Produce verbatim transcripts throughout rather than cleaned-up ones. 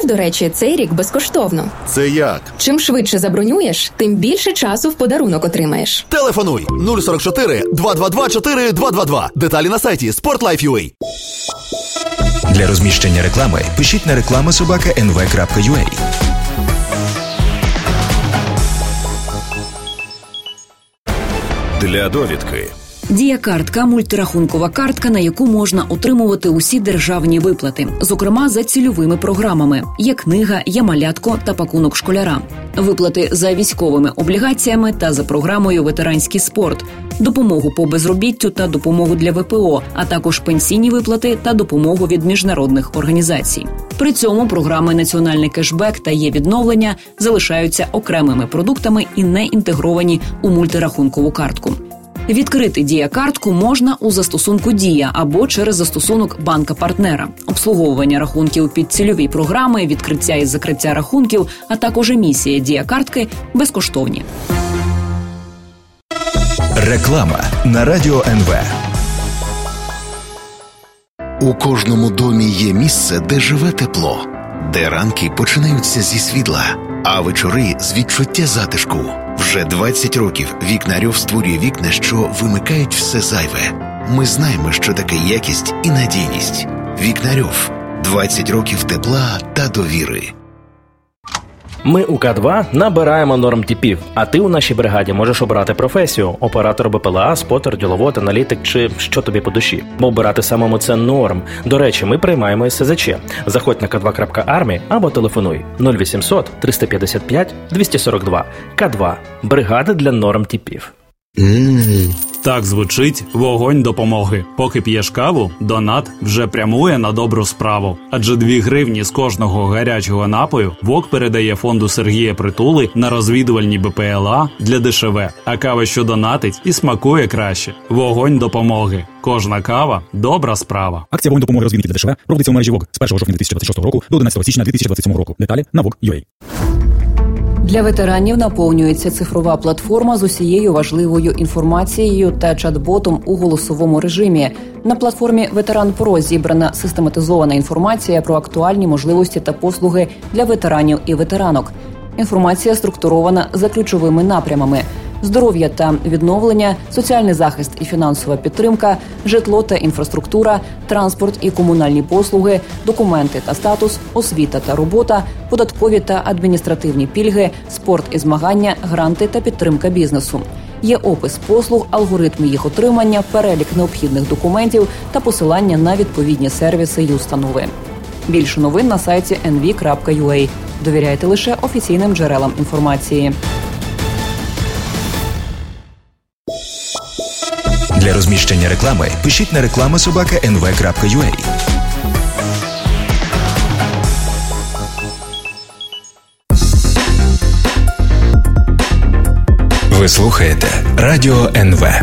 до речі, цей рік безкоштовно. Це як? Чим швидше забронюєш, тим більше часу в подарунок отримаєш. Телефонуй нуль сорок чотири два два два чотири два два два. Деталі на сайті sportlife.ua. Для розміщення реклами пишіть на реклама собака ен ве крапка ю а. Для довідки. Дія-картка – мультирахункова картка, на яку можна отримувати усі державні виплати, зокрема за цільовими програмами. Є книга, є малятко та пакунок школяра. Виплати за військовими облігаціями та за програмою «Ветеранський спорт», допомогу по безробіттю та допомогу для ве пе о, а також пенсійні виплати та допомогу від міжнародних організацій. При цьому програми «Національний кешбек» та «Є-відновлення» залишаються окремими продуктами і не інтегровані у мультирахункову картку. Відкрити Дія-картку можна у застосунку «Дія» або через застосунок банка-партнера. Обслуговування рахунків під цільові програми, відкриття і закриття рахунків, а також емісія Дія-картки безкоштовні. Реклама на Радіо ен ве. У кожному домі є місце, де живе тепло, де ранки починаються зі світла, а вечори з відчуття затишку. Вже двадцять років Вікнарьов створює вікна, що вимикають все зайве. Ми знаємо, що таке якість і надійність. Вікнарьов. двадцять років тепла та довіри. Ми у Ка два набираємо нормтипів, а ти у нашій бригаді можеш обрати професію – оператор Б П Л А, спотер, діловод, аналітик чи що тобі по душі. Бо обирати самому – це норм. До речі, ми приймаємо ес зет че. Заходь на ка два крапка армі або телефонуй нуль вісімсот триста п'ятдесят п'ять двісті сорок два. Ка два – бригада для нормтипів. Mm. Так звучить вогонь допомоги. Поки п'єш каву, донат вже прямує на добру справу. Адже дві гривні з кожного гарячого напою ВОК передає фонду Сергія Притули на розвідувальні Б П Л А для Де Ше Ве. А кава, що донатить, і смакує краще. Вогонь допомоги. Кожна кава – добра справа. Акція «Вогонь допомоги розвідки для Де Ше Ве» проводиться у мережі ВОК з першого жовтня дві тисячі двадцять шостого року до одинадцятого січня дві тисячі двадцять сьомого року. Деталі на вок крапка ю а. Для ветеранів наповнюється цифрова платформа з усією важливою інформацією та чат-ботом у голосовому режимі. На платформі «Ветеран ПРО» зібрана систематизована інформація про актуальні можливості та послуги для ветеранів і ветеранок. Інформація структурована за ключовими напрямами – здоров'я та відновлення, соціальний захист і фінансова підтримка, житло та інфраструктура, транспорт і комунальні послуги, документи та статус, освіта та робота, податкові та адміністративні пільги, спорт і змагання, гранти та підтримка бізнесу. Є опис послуг, алгоритми їх отримання, перелік необхідних документів та посилання на відповідні сервіси й установи. Більше новин на сайті ен ві крапка ю а. Довіряйте лише офіційним джерелам інформації. Для розміщення реклами пишіть на реклама собака ен ве крапка ю а. Ви слухаєте Радіо ен ве.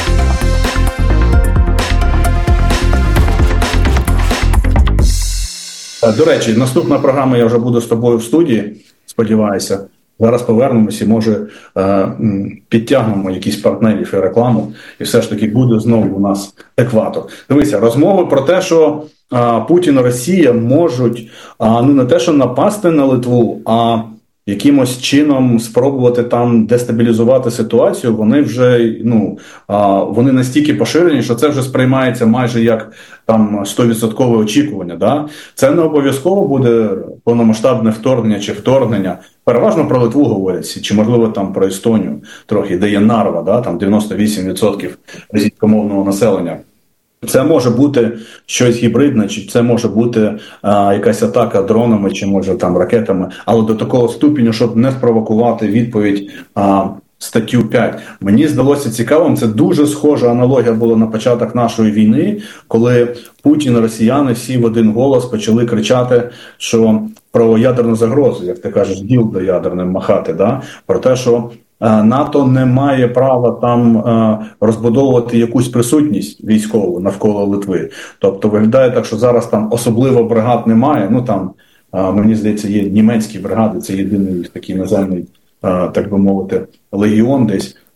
До речі, наступна програма, я вже буду з тобою в студії, сподіваюся. Зараз повернемося і, може, підтягнемо якісь партнерів і рекламу, і все ж таки буде знову у нас екватор. Дивися, розмови про те, що Путін і Росія можуть, ну, не те, що напасти на Литву, а якимось чином спробувати там дестабілізувати ситуацію, вони вже, ну, вони настільки поширені, що це вже сприймається майже як там сто відсотків очікування. Да? Це не обов'язково буде повномасштабне вторгнення чи вторгнення. Переважно про Литву говорять, чи можливо там про Естонію трохи, де є Нарва, да? Там дев'яносто вісім відсотків російськомовного населення. Це може бути щось гібридне, чи це може бути а, якась атака дронами, чи може там ракетами, але до такого ступеню, щоб не спровокувати відповідь а, статтю п'ять. Мені здалося цікавим, це дуже схожа аналогія була на початок нашої війни, коли Путін і росіяни всі в один голос почали кричати, що про ядерну загрозу, як ти кажеш, діл до ядерним махати, да? Про те, що НАТО не має права там розбудовувати якусь присутність військову навколо Литви. Тобто виглядає так, що зараз там особливо бригад немає. Ну там, мені здається, є німецькі бригади, це єдиний такий наземний, так би мовити, легіон десь.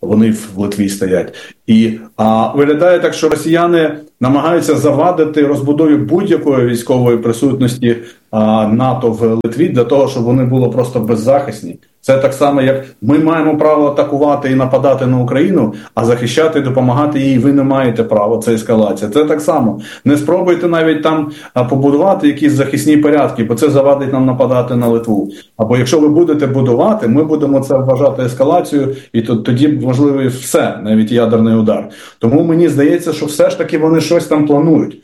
вони в Литві стоять. І а, виглядає так, що росіяни намагаються завадити розбудові будь-якої військової присутності а, НАТО в Литві для того, щоб вони були просто беззахисні. Це так само, як ми маємо право атакувати і нападати на Україну, а захищати і допомагати їй ви не маєте права. Це ескалація. Це так само. Не спробуйте навіть там побудувати якісь захисні порядки, бо це завадить нам нападати на Литву. Або якщо ви будете будувати, ми будемо це вважати ескалацією, і тоді можливо все, навіть ядерний удар. Тому мені здається, що все ж таки вони щось там планують.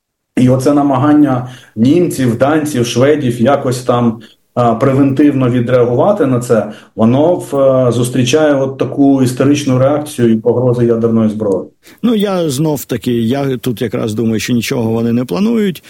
І оце намагання німців, данців, шведів якось там превентивно відреагувати на це, воно в, зустрічає от таку історичну реакцію і погрози ядерної зброї. Ну, я знов-таки, я тут якраз думаю, що нічого вони не планують,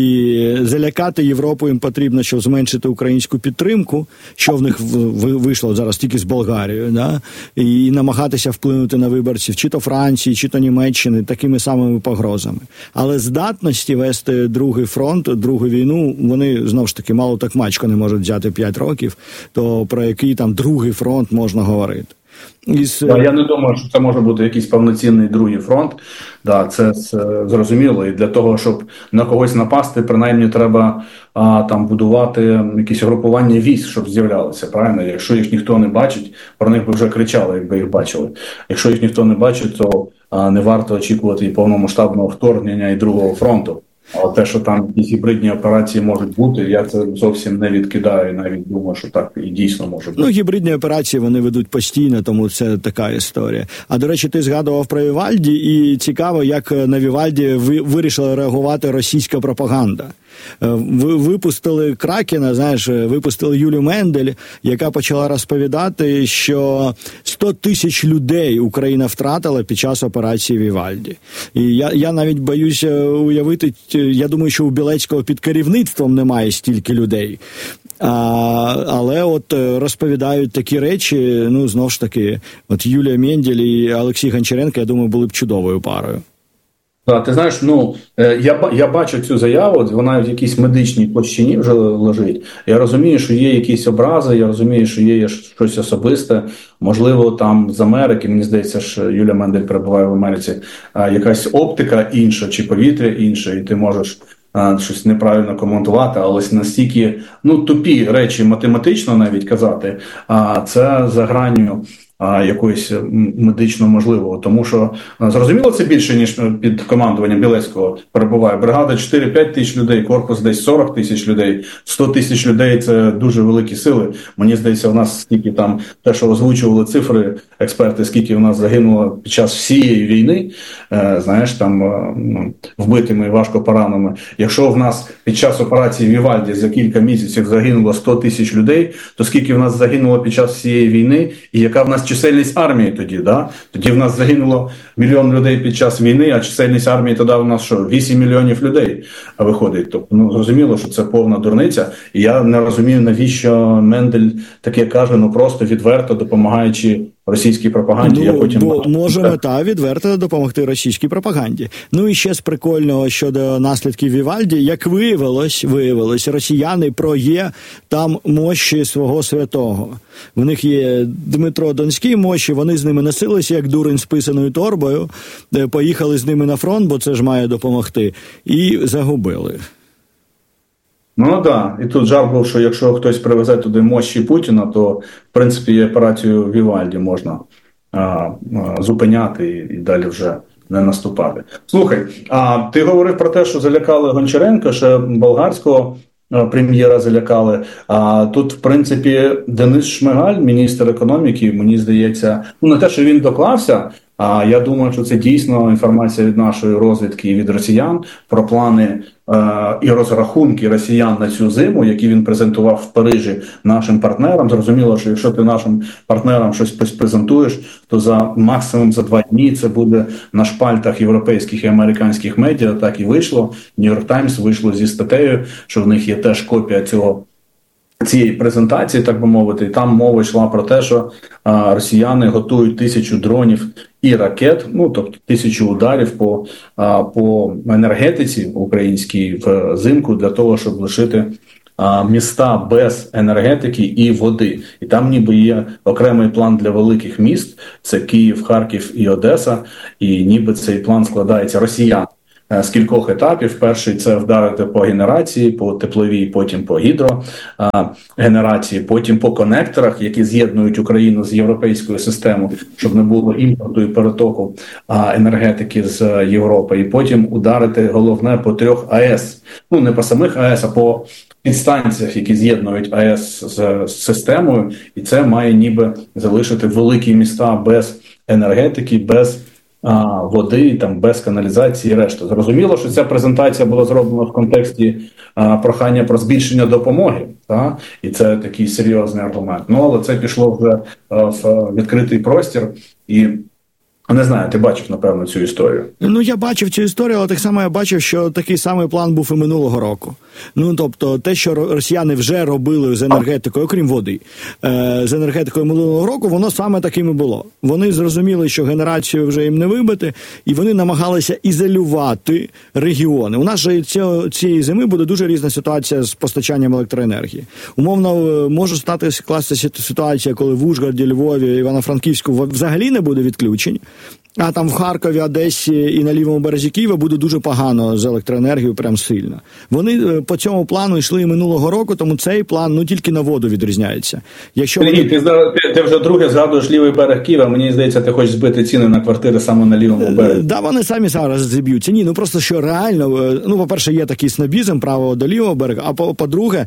і залякати Європу їм потрібно, щоб зменшити українську підтримку, що в них вийшло зараз тільки з Болгарією, да? І намагатися вплинути на виборців чи то Франції, чи то Німеччини такими самими погрозами. Але здатності вести другий фронт, другу війну, вони, знову ж таки, мало так мачко не можуть взяти п'ять років, то про який там другий фронт можна говорити. Із... Да, я не думаю, що це може бути якийсь повноцінний другий фронт. Да, це, це зрозуміло. І для того, щоб на когось напасти, принаймні треба а, там будувати якісь групування військ, щоб з'являлися. Правильно? Якщо їх ніхто не бачить, про них би вже кричали, якби їх бачили. Якщо їх ніхто не бачить, то а, не варто очікувати і повномасштабного вторгнення, і другого фронту. А те, що там якісь гібридні операції можуть бути, я це зовсім не відкидаю, навіть думаю, що так і дійсно може бути. Ну, гібридні операції вони ведуть постійно, тому це така історія. А, до речі, ти згадував про Вівальді, і цікаво, як на Вівальді вирішила реагувати російська пропаганда. Ви випустили Кракена, знаєш, випустили Юлію Мендель, яка почала розповідати, що сто тисяч людей Україна втратила під час операції Вівальді. І я, я навіть боюся уявити, я думаю, що у Білецького під керівництвом немає стільки людей. А, але от розповідають такі речі, ну, знову ж таки, от Юлія Мендель і Олексій Гончаренко, я думаю, були б чудовою парою. Так, ти знаєш, ну, я, я бачу цю заяву, вона в якійсь медичній площині вже лежить. Я розумію, що є якісь образи, я розумію, що є щось особисте. Можливо, там з Америки, мені здається, що Юлія Мендель перебуває в Америці, якась оптика інша чи повітря інше, і ти можеш а, щось неправильно коментувати, але ось настільки, ну, тупі речі математично навіть казати, а це за гранню якоїсь медично можливого, тому що зрозуміло, це більше, ніж під командуванням Білецького перебуває. Бригада чотири-п'ять тисяч людей, корпус десь сорок тисяч людей, сто тисяч людей – це дуже великі сили. Мені здається, у нас скільки там, те, що озвучували цифри експерти, скільки у нас загинуло під час всієї війни, знаєш, там вбитими і важко пораненими. Якщо в нас під час операції Вівальді за кілька місяців загинуло сто тисяч людей, то скільки в нас загинуло під час всієї війни і яка в нас чисельність армії тоді, да? Тоді в нас загинуло мільйон людей під час війни, а чисельність армії тоді у нас що, вісім мільйонів людей виходить. Тобто, ну, зрозуміло, що це повна дурниця. І я не розумію, навіщо Мендель таке каже, ну просто відверто допомагаючи російській пропаганді. Ну, я потім... бо може мета відверто допомогти російській пропаганді. Ну і ще з прикольного щодо наслідків Вівальді, як виявилось, виявилось, росіяни про є там мощі свого святого. В них є Дмитро Донський мощі, вони з ними носилися, як дурень з писаною торбою, поїхали з ними на фронт, бо це ж має допомогти, і загубили. Ну, так. Да. І тут жарт був, що якщо хтось привезе туди мощі Путіна, то, в принципі, і операцію Вівальді можна а, а, зупиняти і, і далі вже не наступати. Слухай, а ти говорив про те, що залякали Гончаренка, ще болгарського прем'єра залякали. А тут, в принципі, Денис Шмигаль, міністр економіки, мені здається, ну не те, що він доклався, а я думаю, що це дійсно інформація від нашої розвідки і від росіян про плани е- і розрахунки росіян на цю зиму, які він презентував в Парижі нашим партнерам. Зрозуміло, що якщо ти нашим партнерам щось презентуєш, то за максимум за два дні це буде на шпальтах європейських і американських медіа. Так і вийшло. Нью-Йорк Таймс вийшло зі статтею, що в них є теж копія цього цієї презентації, так би мовити, і там мова йшла про те, що а, росіяни готують тисячу дронів і ракет, ну, тобто тисячу ударів по, а, по енергетиці українській взимку для того, щоб лишити а, міста без енергетики і води. І там ніби є окремий план для великих міст, це Київ, Харків і Одеса, і ніби цей план складається росіян з кількох етапів. Перший – це вдарити по генерації, по тепловій, потім по гідрогенерації, потім по конекторах, які з'єднують Україну з європейською системою, щоб не було імпорту і перетоку енергетики з Європи. І потім ударити, головне, по трьох АЕС. Ну, не по самих АЕС, а по підстанціях, які з'єднують АЕС з системою. І це має ніби залишити великі міста без енергетики, без А, води, там, без каналізації і решта. Зрозуміло, що ця презентація була зроблена в контексті а, прохання про збільшення допомоги, та? І це такий серйозний аргумент. Ну, але це пішло вже а, в відкритий простір і не знаю, ти бачив, напевно, цю історію? Ну, я бачив цю історію, але так само я бачив, що такий самий план був і минулого року. Ну, тобто, те, що росіяни вже робили з енергетикою, окрім води, з енергетикою минулого року, воно саме таким і було. Вони зрозуміли, що генерацію вже їм не вибити, і вони намагалися ізолювати регіони. У нас же цієї зими буде дуже різна ситуація з постачанням електроенергії. Умовно, може стати скластися ситуація, коли в Ужгороді, Львові, Івано-Франківську взагалі не буде відключень. А там в Харкові, Одесі і на лівому березі Києва буде дуже погано з електроенергією, прям сильно. Вони по цьому плану йшли і минулого року, тому цей план, ну, тільки на воду відрізняється. Якщо Сергій, вони... ти, ти, ти вже друге згадуєш лівий берег Києва, мені здається, ти хочеш збити ціни на квартири саме на лівому березі. Да, вони самі зараз зіб'ються. Ні, ну просто що реально, ну, по-перше, є такий снобізм правого до лівого берега, а по-друге,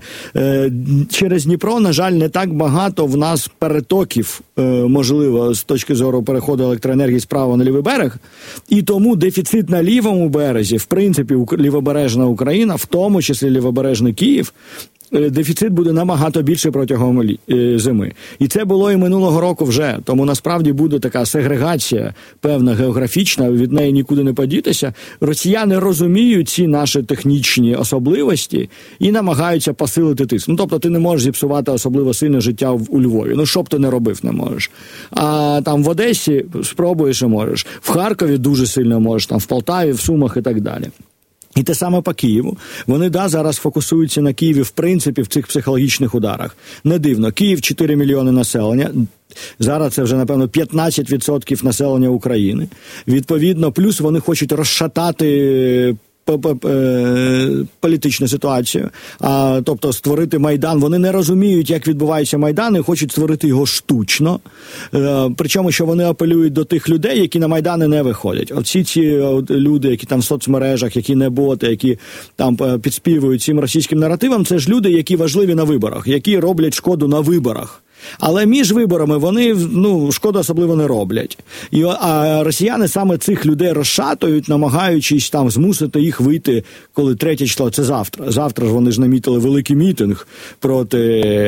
через Дніпро, на жаль, не так багато в нас перетоків, можливо, з точки зору переходу електроенергії з правого на лівий берег, і тому дефіцит на лівому березі, в принципі, лівобережна Україна, в тому числі лівобережний Київ, дефіцит буде набагато більше протягом зими. І це було і минулого року вже. Тому насправді буде така сегрегація певна географічна, від неї нікуди не подітися. Росіяни розуміють ці наші технічні особливості і намагаються посилити тиск. Ну, тобто ти не можеш зіпсувати особливо сильне життя у Львові. Ну, що б ти не робив, не можеш. А там в Одесі спробуєш і можеш. В Харкові дуже сильно можеш, там в Полтаві, в Сумах і так далі. І те саме по Києву. Вони, да, зараз фокусуються на Києві, в принципі, в цих психологічних ударах. Не дивно. Київ – чотири мільйони населення. Зараз це вже, напевно, п'ятнадцять відсотків населення України. Відповідно, плюс вони хочуть розшатати політичну ситуацію, а, тобто створити Майдан. Вони не розуміють, як відбувається Майдан, і хочуть створити його штучно. Е, причому, що вони апелюють до тих людей, які на Майдани не виходять. Оці ці люди, які там в соцмережах, які не боти, які там підспівують цим російським наративам, це ж люди, які важливі на виборах, які роблять шкоду на виборах. Але між виборами вони, ну, шкоду особливо не роблять. І, а росіяни саме цих людей розшатують, намагаючись там змусити їх вийти, коли третє число, це завтра. Завтра ж вони ж намітили великий мітинг проти,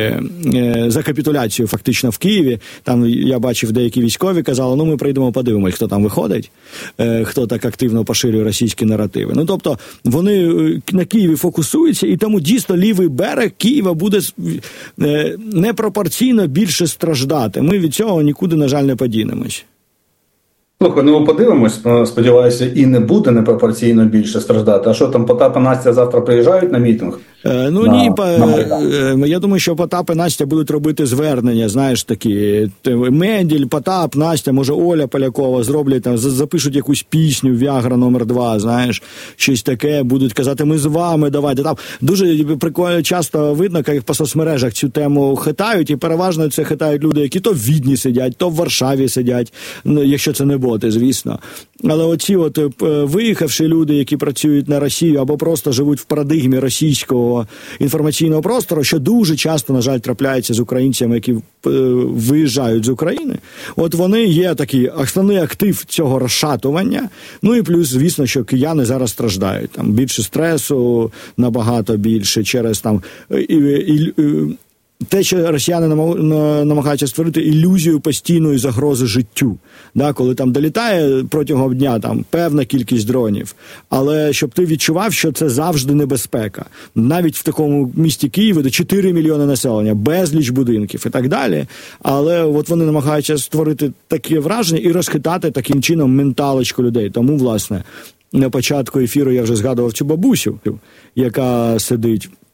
е, за капітуляцію фактично в Києві. Там я бачив, деякі військові казали, ну ми прийдемо подивимось, хто там виходить, е, хто так активно поширює російські наративи. Ну, тобто, вони на Києві фокусуються, і тому дійсно лівий берег Києва буде е, непропорційно більше страждати. Ми від цього нікуди, на жаль, не подінемось. Слухай, ну подивимось, сподіваюся, і не буде непропорційно більше страждати. А що там, Потап і Настя завтра приїжджають на мітинг? Е, ну на, ні, на я думаю, що Потап і Настя будуть робити звернення, знаєш, такі, Менділь, Потап, Настя, може Оля Полякова зроблять, там, запишуть якусь пісню «Віагра номер два», знаєш, щось таке, будуть казати, ми з вами, давайте. Там дуже прикольно, часто видно, як по соцмережах цю тему хитають, і переважно це хитають люди, які то в Відні сидять, то в Варшаві сидять, ну, якщо це не боти, звісно. Але оці от виїхавши люди, які працюють на Росію або просто живуть в парадигмі російського інформаційного простору, що дуже часто, на жаль, трапляється з українцями, які виїжджають з України, от вони є такий основний актив цього розшатування. Ну і плюс, звісно, що кияни зараз страждають. Там більше стресу, набагато більше, через там і, і, і, те, що росіяни намагаються створити ілюзію постійної загрози життю. Да, коли там долітає протягом дня там певна кількість дронів, але щоб ти відчував, що це завжди небезпека. Навіть в такому місті Києві, де чотири мільйони населення, безліч будинків і так далі. Але от вони намагаються створити таке враження і розхитати таким чином менталочку людей. Тому, власне, на початку ефіру я вже згадував цю бабусю, яка сидить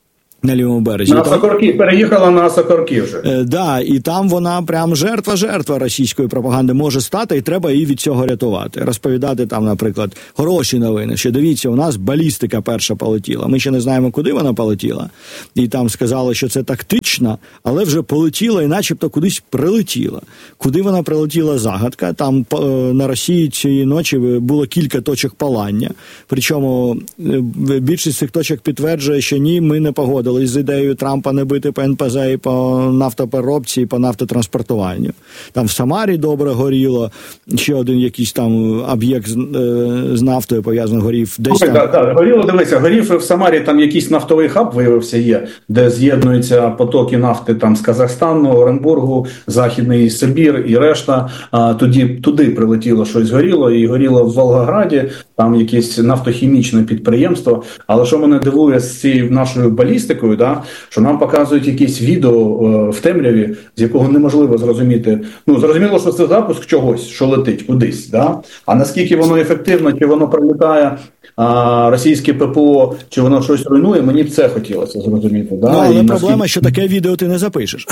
На лівому березі. На Сокорки, переїхала на Сокорки вже. Е, да, і там вона прям жертва-жертва російської пропаганди може стати, і треба її від цього рятувати. Розповідати там, наприклад, хороші новини, що дивіться, у нас балістика перша полетіла. Ми ще не знаємо, куди вона полетіла. І там сказали, що це тактично, але вже полетіла і начебто кудись прилетіла. Куди вона прилетіла, загадка. Там е, на Росії цієї ночі було кілька точок палання. Причому е, більшість цих точок підтверджує, що ні, ми не погодили з ідеєю Трампа не бити по ен пе зет і по нафтопереробці, і по нафтотранспортуванню. Там в Самарі добре горіло, ще один якийсь там об'єкт з, е, з нафтою пов'язаний горів. Десь Ой, там... да, да, горіло, дивися, горів в Самарі, там якийсь нафтовий хаб виявився є, де з'єднуються потоки нафти там з Казахстану, Оренбургу, Західний Сибір і решта. А, тоді, туди прилетіло щось горіло, і горіло в Волгограді, там якесь нафтохімічне підприємство. Але що мене дивує з цією нашою балістикою, да, що нам показують якісь відео е, в темряві, з якого неможливо зрозуміти. Ну, зрозуміло, що це запуск чогось, що летить кудись, да? А наскільки воно ефективно, чи воно прилітає а, російське ППО, чи воно щось руйнує, мені б це хотілося зрозуміти. Да? Ну, але і проблема, наскільки... що таке відео ти не запишеш.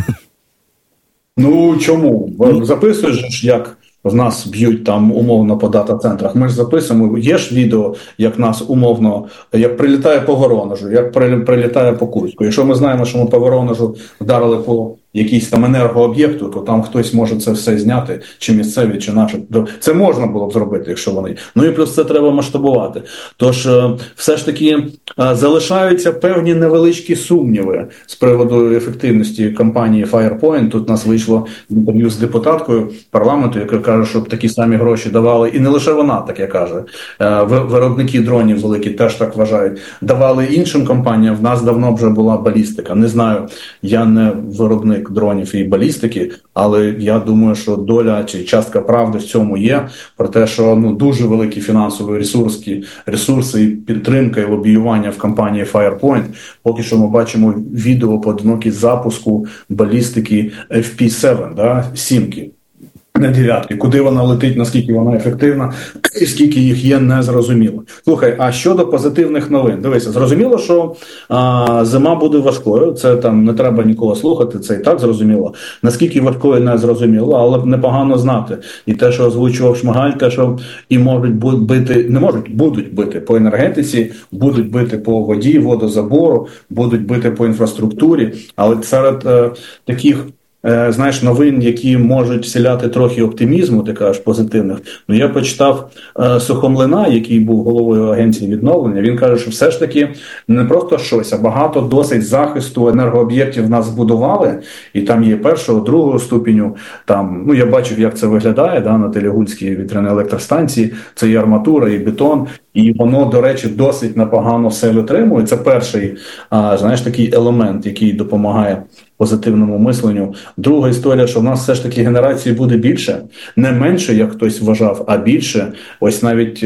Ну, чому? Записуєш, як в нас б'ють там умовно по дата-центрах. Ми ж записуємо, є ж відео, як нас умовно, як прилітає по Воронежу, як прилітає по Курську. Якщо ми знаємо, що ми по Воронежу вдарили по якийсь там енергооб'єкту, то там хтось може це все зняти, чи місцеві, чи наші. Це можна було б зробити, якщо вони. Ну і плюс це треба масштабувати. Тож все ж таки залишаються певні невеличкі сумніви з приводу ефективності компанії Firepoint. Тут у нас вийшло інтерв'ю з депутаткою парламенту, яка каже, щоб такі самі гроші давали, і не лише вона таке каже. Виробники дронів великі теж так вважають. Давали іншим компаніям, в нас давно вже була балістика. Не знаю, я не виробник дронів і балістики, але я думаю, що доля чи частка правди в цьому є, про те, що ну дуже великі фінансові ресурси, ресурси і підтримка, і лобіювання в компанії Firepoint. Поки що ми бачимо відео поодинокі запуску балістики еф пі сім, да, сімки. Не дев'ятки. Куди вона летить, наскільки вона ефективна, і скільки їх є, не зрозуміло. Слухай, а щодо позитивних новин? Дивися, зрозуміло, що а, зима буде важкою, це там не треба нікого слухати, це і так зрозуміло. Наскільки важкою, не зрозуміло, але непогано знати. І те, що озвучував Шмигаль, те, що і можуть бити, не можуть, будуть бити по енергетиці, будуть бити по воді, водозабору, будуть бити по інфраструктурі, але серед е, таких знаєш, новин, які можуть вселяти трохи оптимізму, ти кажеш, позитивних. Ну, я почитав е, Сухомлина, який був головою агенції відновлення, він каже, що все ж таки не просто щось, а багато досить захисту енергооб'єктів в нас збудували, і там є першого, другого ступеню, там, ну, я бачив, як це виглядає, да, на Телегульській вітряній електростанції, це і арматура, і бетон, і воно, до речі, досить непогано все витримує. Це перший, а, знаєш, такий елемент, який допомагає позитивному мисленню. Друга історія, що в нас все ж таки генерації буде більше, не менше, як хтось вважав, а більше. Ось навіть,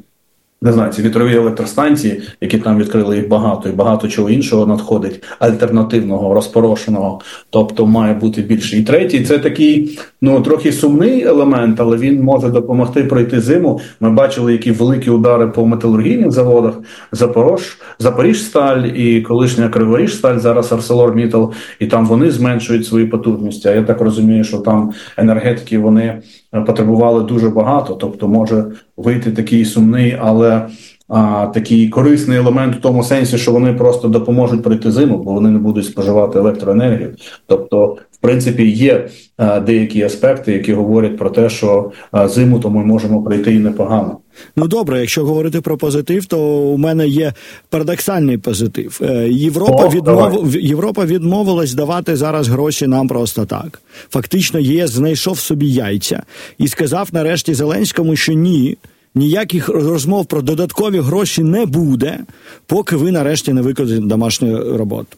не знаю, ці вітрові електростанції, які там відкрили, їх багато, і багато чого іншого надходить, альтернативного, розпорошеного, тобто має бути більше. І третій, це такий, ну, трохи сумний елемент, але він може допомогти пройти зиму. Ми бачили, які великі удари по металургійних заводах, Запорож, Запоріжсталь і колишня Криворіжсталь, зараз ArcelorMittal, і там вони зменшують свої потужності. А я так розумію, що там енергетики, вони потребували дуже багато, тобто може вийти такий сумний, але а, такий корисний елемент в тому сенсі, що вони просто допоможуть пройти зиму, бо вони не будуть споживати електроенергію. Тобто, в принципі, є а, деякі аспекти, які говорять про те, що а, зиму то ми можемо пройти і непогано. Ну добре, якщо говорити про позитив, то у мене є парадоксальний позитив. Європа, О, відмов... Європа відмовилась давати зараз гроші нам просто так. Фактично ЄС знайшов собі яйця і сказав нарешті Зеленському, що ні, ніяких розмов про додаткові гроші не буде, поки ви нарешті не виконаєте домашню роботу.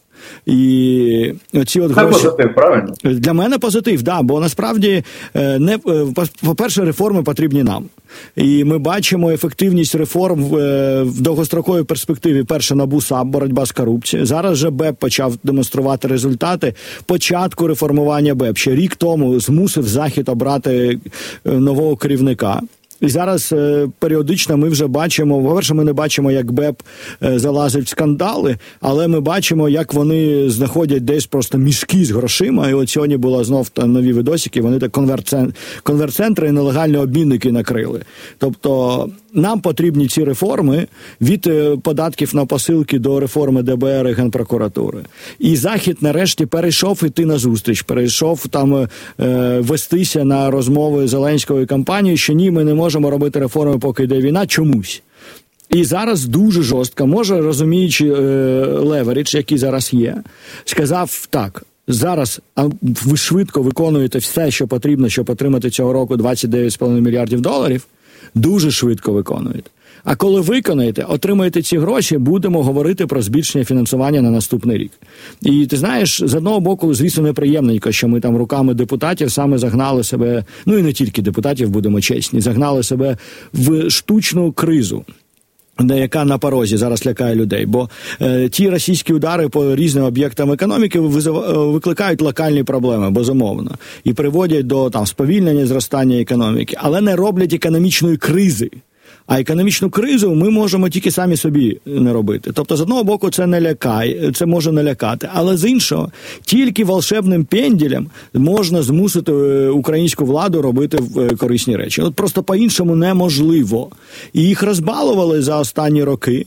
І оці от гроші... Це позитив, правильно? Для мене позитив, да, бо насправді, не, по-перше, реформи потрібні нам. І ми бачимо ефективність реформ в, в довгостроковій перспективі. Перше, НАБУ, САП, боротьба з корупцією. Зараз же БЕП почав демонструвати результати початку реформування БЕП. Ще рік тому змусив Захід обрати нового керівника. І зараз е, періодично ми вже бачимо, по-перше, ми не бачимо, як БЕП е, залазить в скандали, але ми бачимо, як вони знаходять десь просто мішки з грошима. І от сьогодні було знов там нові видосики, вони так конверт-центри, конверт-центри і нелегальні обмінники накрили. Тобто нам потрібні ці реформи від е, податків на посилки до реформи ДБР і Генпрокуратури. І Захід нарешті перейшов іти на зустріч, перейшов там е, вестися на розмови Зеленського і кампанії, що ні, ми не можемо можемо робити реформи, поки йде війна, чомусь. І зараз дуже жорстко, може, розуміючи е, леверідж, який зараз є, сказав так, зараз ви швидко виконуєте все, що потрібно, щоб отримати цього року двадцять дев'ять цілих п'ять десятих мільярдів доларів, дуже швидко виконуєте. А коли виконаєте, отримаєте ці гроші, будемо говорити про збільшення фінансування на наступний рік. І ти знаєш, з одного боку, звісно, неприємненько, що ми там руками депутатів саме загнали себе, ну і не тільки депутатів, будемо чесні, загнали себе в штучну кризу, яка на порозі зараз лякає людей. Бо е, ті російські удари по різним об'єктам економіки викликають локальні проблеми, безумовно, і приводять до там сповільнення зростання економіки, але не роблять економічної кризи. А економічну кризу ми можемо тільки самі собі не робити. Тобто, з одного боку, це не лякає, це може не лякати. Але з іншого, тільки волшебним пенділем можна змусити українську владу робити корисні речі. От просто по-іншому неможливо. І їх розбалували за останні роки.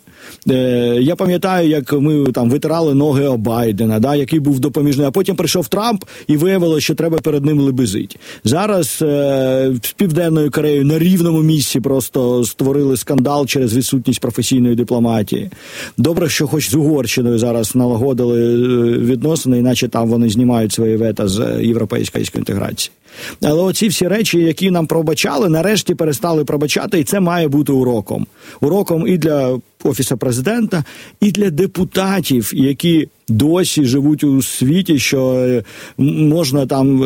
Я пам'ятаю, як ми там витирали ноги об Байдена, да, який був допоміжний, а потім прийшов Трамп і виявилося, що треба перед ним лебезити. Зараз е, з Південною Кореєю на рівному місці просто створили скандал через відсутність професійної дипломатії. Добре, що хоч з Угорщиною зараз налагодили відносини, іначе там вони знімають свої вето з європейської інтеграції. Але оці всі речі, які нам пробачали, нарешті перестали пробачати, і це має бути уроком. Уроком і для Офісу Президента, і для депутатів, які досі живуть у світі, що можна там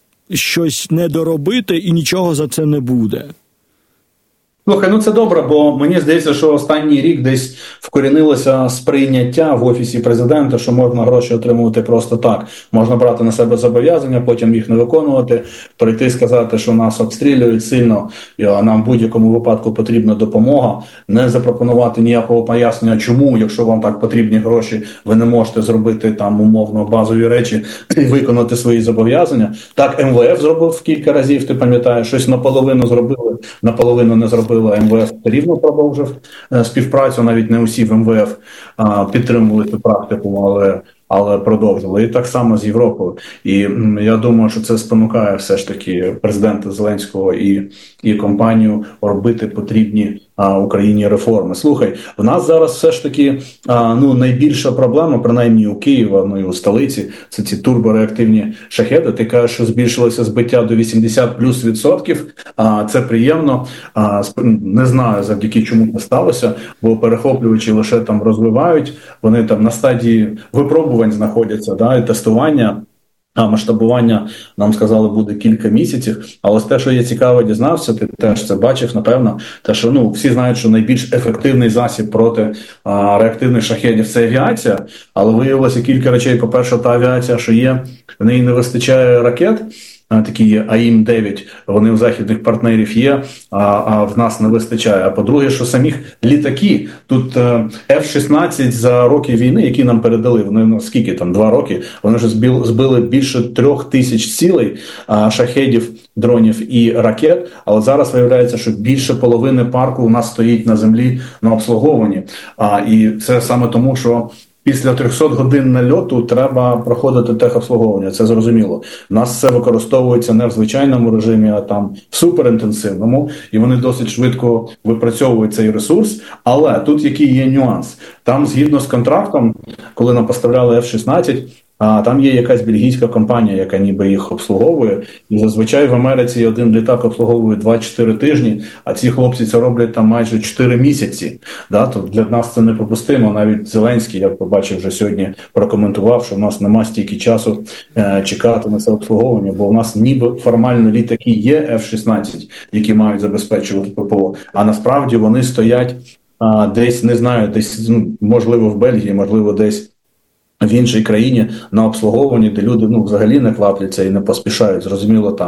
щось не доробити і нічого за це не буде. Слухай, ну це добре, бо мені здається, що останній рік десь вкорінилося сприйняття в Офісі Президента, що можна гроші отримувати просто так. Можна брати на себе зобов'язання, потім їх не виконувати, прийти і сказати, що нас обстрілюють сильно, а нам в будь-якому випадку потрібна допомога, не запропонувати ніякого пояснення, чому, якщо вам так потрібні гроші, ви не можете зробити там умовно базові речі і виконати свої зобов'язання. Так ем ве еф зробив кілька разів, ти пам'ятаєш, щось наполовину зробили, наполовину не зробили. ем ве еф рівно продовжив співпрацю, навіть не усі в ем ве еф а, підтримували цю практику, але, але продовжили. І так само з Європою. І я думаю, що це спонукає все ж таки президента Зеленського і, і компанію робити потрібні а, Україні реформи. Слухай, в нас зараз все ж таки а, ну, найбільша проблема, принаймні у Києва, ну і у столиці, це ці турбореактивні шахеди. Ти кажеш, що збільшилося збиття до вісімдесят плюс відсотків. А, це приємно. А, не знаю, завдяки чому це сталося, бо перехоплювачі лише там розвивають, вони там на стадії випробувань знаходяться, да, і тестування. А масштабування, нам сказали, буде кілька місяців. Але те, що я цікаво дізнався, ти теж це бачив, напевно, те, що ну, всі знають, що найбільш ефективний засіб проти а, реактивних шахедів – це авіація. Але виявилося кілька речей. По-перше, та авіація, що є, в неї не вистачає ракет. Такі є а ім дев'ять, вони у західних партнерів є, а, а в нас не вистачає. А по-друге, що самих літаки, тут еф шістнадцять за роки війни, які нам передали, вони, ну, скільки там, два роки, вони вже збили, збили більше трьох тисяч цілей, а, шахедів, дронів і ракет, але зараз виявляється, що більше половини парку у нас стоїть на землі на обслуговуванні. А, і це саме тому, що після трьохсот годин нальоту треба проходити техобслуговування, це зрозуміло. У нас це використовується не в звичайному режимі, а там в суперінтенсивному, і вони досить швидко випрацьовують цей ресурс. Але тут який є нюанс? Там згідно з контрактом, коли нам поставляли еф шістнадцять, а там є якась бельгійська компанія, яка ніби їх обслуговує. І зазвичай в Америці один літак обслуговує два-чотири тижні, а ці хлопці це роблять там майже чотири місяці. Да? То для нас це неприпустимо. Навіть Зеленський, я побачив вже сьогодні, прокоментував, що в нас нема стільки часу е, чекати на це обслуговування, бо у нас ніби формально літаки є еф шістнадцять, які мають забезпечувати ППО, а насправді вони стоять а, десь, не знаю, десь, ну, можливо в Бельгії, можливо десь в іншій країні на обслуговуванні, де люди ну взагалі не квапляться і не поспішають. Зрозуміло, там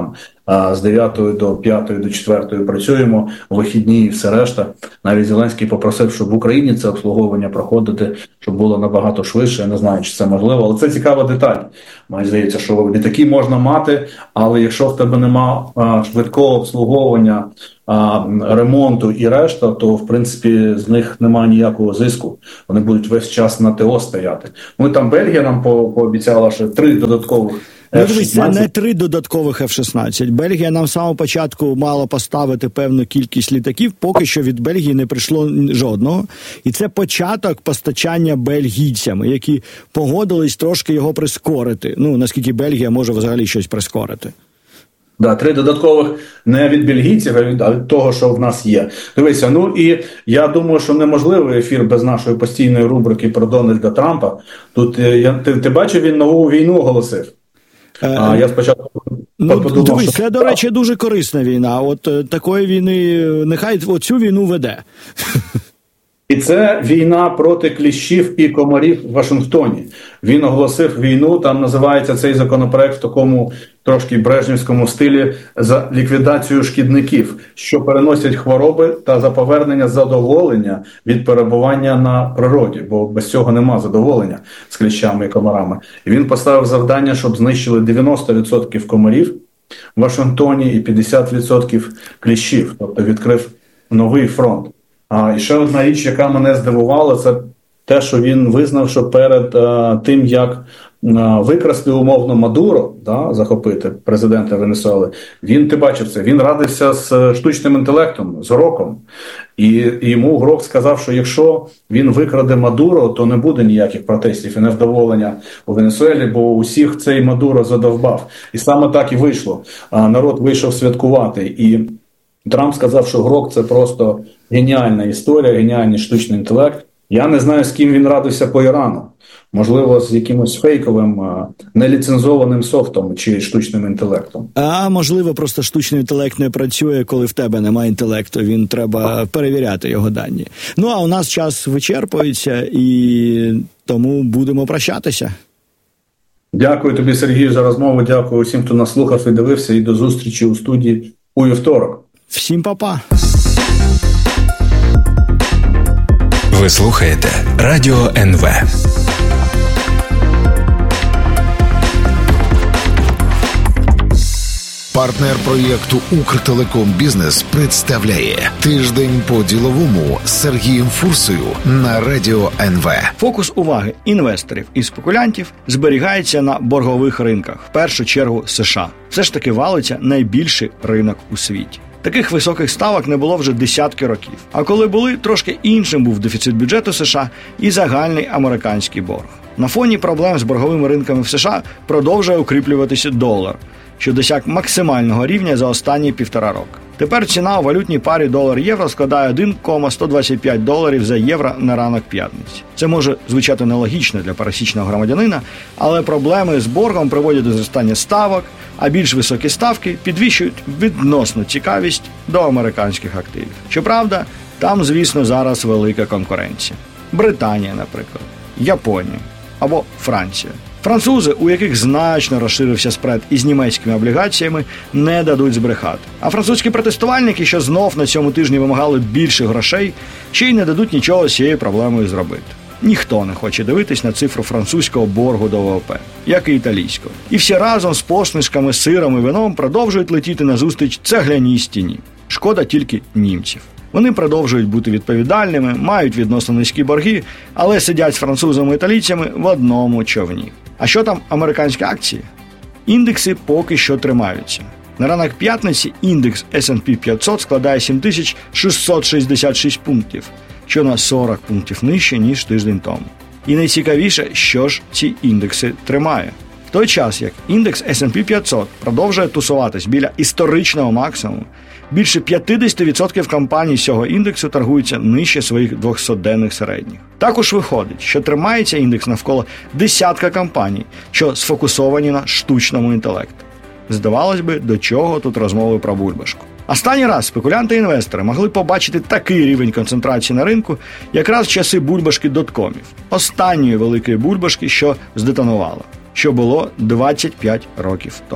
з дев'ятої до п'ятої, до четвертої працюємо, вихідні і все решта. Навіть Зеленський попросив, щоб в Україні це обслуговування проходити, щоб було набагато швидше. Я не знаю, чи це можливо, але це цікава деталь. Мені здається, що літаки можна мати, але якщо в тебе нема швидкого обслуговування, ремонту і решта, то, в принципі, з них немає ніякого зиску. Вони будуть весь час на ТО стояти. Ну, і там Бельгія нам по- пообіцяла, що три додаткових Ну, дивись, це не три додаткових еф шістнадцять. Бельгія нам з самого початку мала поставити певну кількість літаків, поки що від Бельгії не прийшло жодного. І це початок постачання бельгійцями, які погодились трошки його прискорити. Ну, наскільки Бельгія може взагалі щось прискорити. Да, три додаткових не від бельгійців, а від, а від того, що в нас є. Дивися, ну і я думаю, що неможливий ефір без нашої постійної рубрики про Дональда Трампа. Тут я, ти, ти бачив, він нову війну оголосив. А я спочатку ну, подумав, дивись, що... це, до речі, дуже корисна війна. От е, такої війни, нехай оцю війну веде. І це війна проти кліщів і комарів в Вашингтоні. Він оголосив війну, там називається цей законопроект в такому трошки брежнівському стилі, за ліквідацію шкідників, що переносять хвороби та за повернення задоволення від перебування на природі, бо без цього нема задоволення з кліщами і комарами. І він поставив завдання, щоб знищили дев'яносто відсотків комарів в Вашингтоні і п'ятдесят відсотків кліщів, тобто відкрив новий фронт. А і ще одна річ, яка мене здивувала, це те, що він визнав, що перед а, тим, як а, викрасти умовно Мадуро, да, захопити президента Венесуели, він, ти бачив це, він радився з штучним інтелектом, з Гроком. І, і йому Грок сказав, що якщо він викраде Мадуро, то не буде ніяких протестів і невдоволення у Венесуелі, бо усіх цей Мадуро задовбав. І саме так і вийшло. А, народ вийшов святкувати. І Трамп сказав, що Грок – це просто геніальна історія, геніальний штучний інтелект. Я не знаю, з ким він радився по Ірану. Можливо, з якимось фейковим, неліцензованим софтом чи штучним інтелектом. А можливо, просто штучний інтелект не працює, коли в тебе немає інтелекту. Він треба перевіряти його дані. Ну, а у нас час вичерпується, і тому будемо прощатися. Дякую тобі, Сергію, за розмову. Дякую усім, хто нас слухав і дивився. І до зустрічі у студії у вівторок. Всім па-па. Ви слухаєте Радіо ен ве. Партнер проєкту «Укртелеком Бізнес» представляє «Тиждень по-діловому» з Сергієм Фурсою на Радіо ен ве. Фокус уваги інвесторів і спекулянтів зберігається на боргових ринках, в першу чергу США. Все ж таки валиться найбільший ринок у світі. Таких високих ставок не було вже десятки років. А коли були, трошки іншим був дефіцит бюджету США і загальний американський борг. На фоні проблем з борговими ринками в США продовжує укріплюватися долар, що досяг максимального рівня за останні півтора року. Тепер ціна у валютній парі долар-євро складає один цілих сто двадцять п'ять доларів за євро на ранок п'ятниці. Це може звучати нелогічно для пересічного громадянина, але проблеми з боргом приводять до зростання ставок, а більш високі ставки підвищують відносну цікавість до американських активів. Щоправда, там, звісно, зараз велика конкуренція. Британія, наприклад, Японія або Франція. Французи, у яких значно розширився спред із німецькими облігаціями, не дадуть збрехати. А французькі протестувальники, що знов на цьому тижні вимагали більше грошей, ще й не дадуть нічого з цією проблемою зробити. Ніхто не хоче дивитись на цифру французького боргу до ВВП, як і італійського. І всі разом з посмішками, сиром і вином продовжують летіти назустріч цегляній стіні. Шкода тільки німців. Вони продовжують бути відповідальними, мають відносно низькі борги, але сидять з французами і італійцями в одному човні. А що там американські акції? Індекси поки що тримаються. На ранок п'ятниці індекс ес енд пі п'ятсот складає сім тисяч шістсот шістдесят шість пунктів, що на сорок пунктів нижче, ніж тиждень тому. І найцікавіше, що ж ці індекси тримає. В той час, як індекс ес енд пі п'ятсот продовжує тусуватись біля історичного максимуму, більше п'ятдесят відсотків компаній з цього індексу торгуються нижче своїх двохсотденних середніх. Також виходить, що тримається індекс навколо десятка компаній, що сфокусовані на штучному інтелекті. Здавалось би, до чого тут розмови про бульбашку. Останній раз спекулянти і інвестори могли побачити такий рівень концентрації на ринку якраз в часи бульбашки доткомів, останньої великої бульбашки, що здетонувала, що було двадцять п'ять років тому.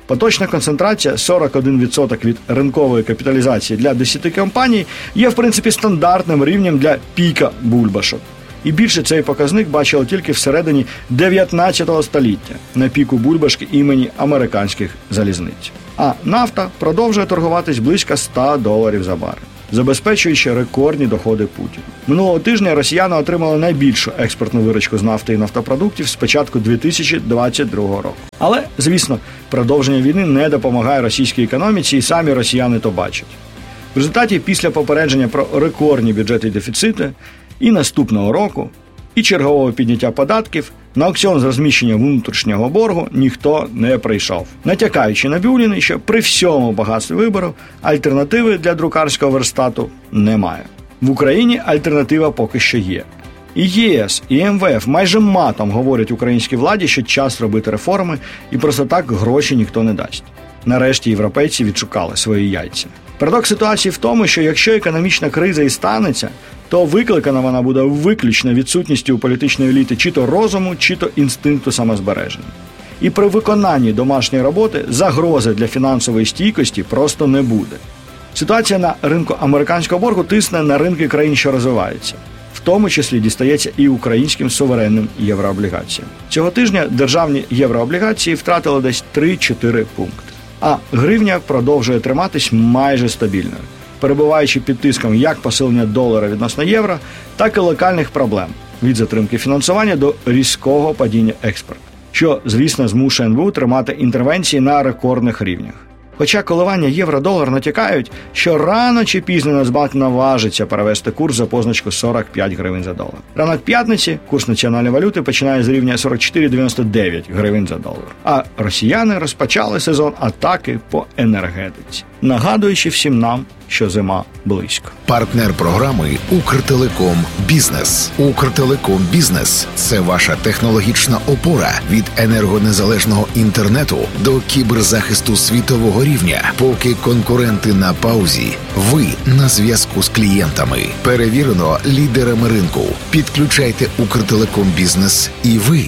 Поточна концентрація сорок один відсоток від ринкової капіталізації для десяти компаній є, в принципі, стандартним рівнем для піка бульбашок. І більше цей показник бачили тільки всередині дев'ятнадцятого століття на піку бульбашки імені американських залізниць. А нафта продовжує торгуватись близько ста доларів за барель, забезпечуючи рекордні доходи Путіна. Минулого тижня росіяни отримали найбільшу експортну виручку з нафти і нафтопродуктів з початку дві тисячі двадцять другого року. Але, звісно, продовження війни не допомагає російській економіці, і самі росіяни то бачать. В результаті, після попередження про рекордні бюджети і дефіцити, і наступного року, і чергового підняття податків, на аукціон з розміщення внутрішнього боргу ніхто не прийшов. Натякаючи на Бюліни, що при всьому багатстві виборів альтернативи для друкарського верстату немає. В Україні альтернатива поки що є. І ЄС, і ем ве еф майже матом говорять українській владі, що час робити реформи, і просто так гроші ніхто не дасть. Нарешті європейці відшукали свої яйця. Парадокс ситуації в тому, що якщо економічна криза і станеться, то викликана вона буде виключно відсутністю у політичної еліти чи то розуму, чи то інстинкту самозбереження. І при виконанні домашньої роботи загрози для фінансової стійкості просто не буде. Ситуація на ринку американського боргу тисне на ринки країн, що розвиваються. В тому числі дістається і українським суверенним єврооблігаціям. Цього тижня державні єврооблігації втратили десь три-чотири пункти. А гривня продовжує триматись майже стабільно, перебуваючи під тиском як посилення долара відносно євро, так і локальних проблем від затримки фінансування до різкого падіння експорту, що, звісно, змушує ен бе у тримати інтервенції на рекордних рівнях. Хоча коливання євро-долар натякають, що рано чи пізно Нацбанк наважиться перевести курс за позначку сорок п'ять гривень за долар. Ранок п'ятниці курс національної валюти починає з рівня сорок чотири дев'яносто дев'ять гривень за долар. А росіяни розпочали сезон атаки по енергетиці, нагадуючи всім нам, що зима близько. Партнер програми «Укртелеком Бізнес». «Укртелеком Бізнес» – це ваша технологічна опора від енергонезалежного інтернету до кіберзахисту світового рівня. Поки конкуренти на паузі, ви на зв'язку з клієнтами. Перевірено лідерами ринку. Підключайте «Укртелеком Бізнес» і ви.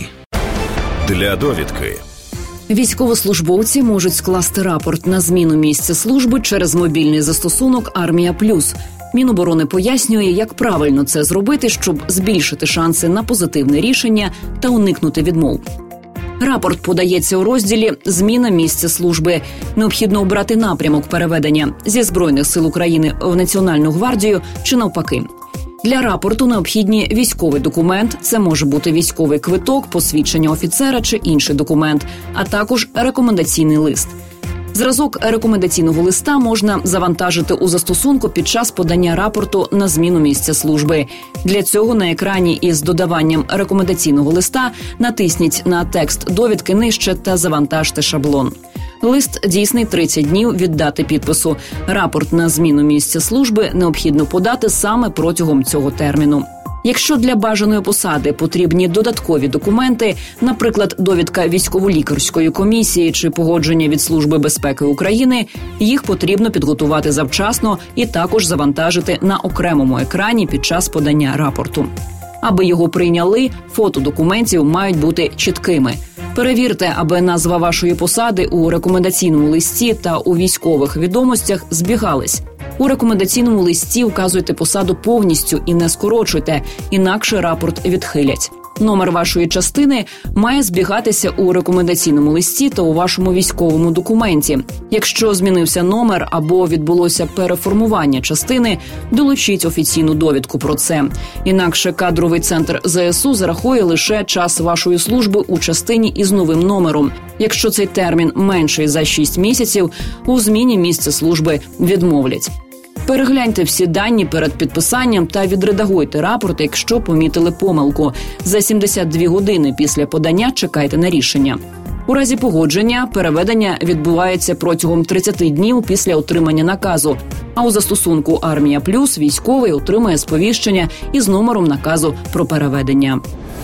Для довідки. Військовослужбовці можуть скласти рапорт на зміну місця служби через мобільний застосунок «Армія Плюс». Міноборони пояснює, як правильно це зробити, щоб збільшити шанси на позитивне рішення та уникнути відмов. Рапорт подається у розділі «Зміна місця служби». Необхідно обрати напрямок переведення зі Збройних сил України в Національну гвардію чи навпаки. Для рапорту необхідні військовий документ, це може бути військовий квиток, посвідчення офіцера чи інший документ, а також рекомендаційний лист. Зразок рекомендаційного листа можна завантажити у застосунку під час подання рапорту на зміну місця служби. Для цього на екрані із додаванням рекомендаційного листа натисніть на текст довідки нижче та завантажте шаблон. Лист дійсний тридцять днів від дати підпису. Рапорт на зміну місця служби необхідно подати саме протягом цього терміну. Якщо для бажаної посади потрібні додаткові документи, наприклад, довідка військово-лікарської комісії чи погодження від Служби безпеки України, їх потрібно підготувати завчасно і також завантажити на окремому екрані під час подання рапорту. Аби його прийняли, фото документів мають бути чіткими. Перевірте, аби назва вашої посади у рекомендаційному листі та у військових відомостях збігались. У рекомендаційному листі вказуйте посаду повністю і не скорочуйте, інакше рапорт відхилять. Номер вашої частини має збігатися у рекомендаційному листі та у вашому військовому документі. Якщо змінився номер або відбулося переформування частини, долучіть офіційну довідку про це. Інакше кадровий центр зе ес у зарахує лише час вашої служби у частині із новим номером. Якщо цей термін менший за шість місяців, у зміні місця служби відмовлять. Перегляньте всі дані перед підписанням та відредагуйте рапорт, якщо помітили помилку. За сімдесят дві години після подання чекайте на рішення. У разі погодження переведення відбувається протягом тридцять днів після отримання наказу, а у застосунку «Армія Плюс» військовий отримає сповіщення із номером наказу про переведення.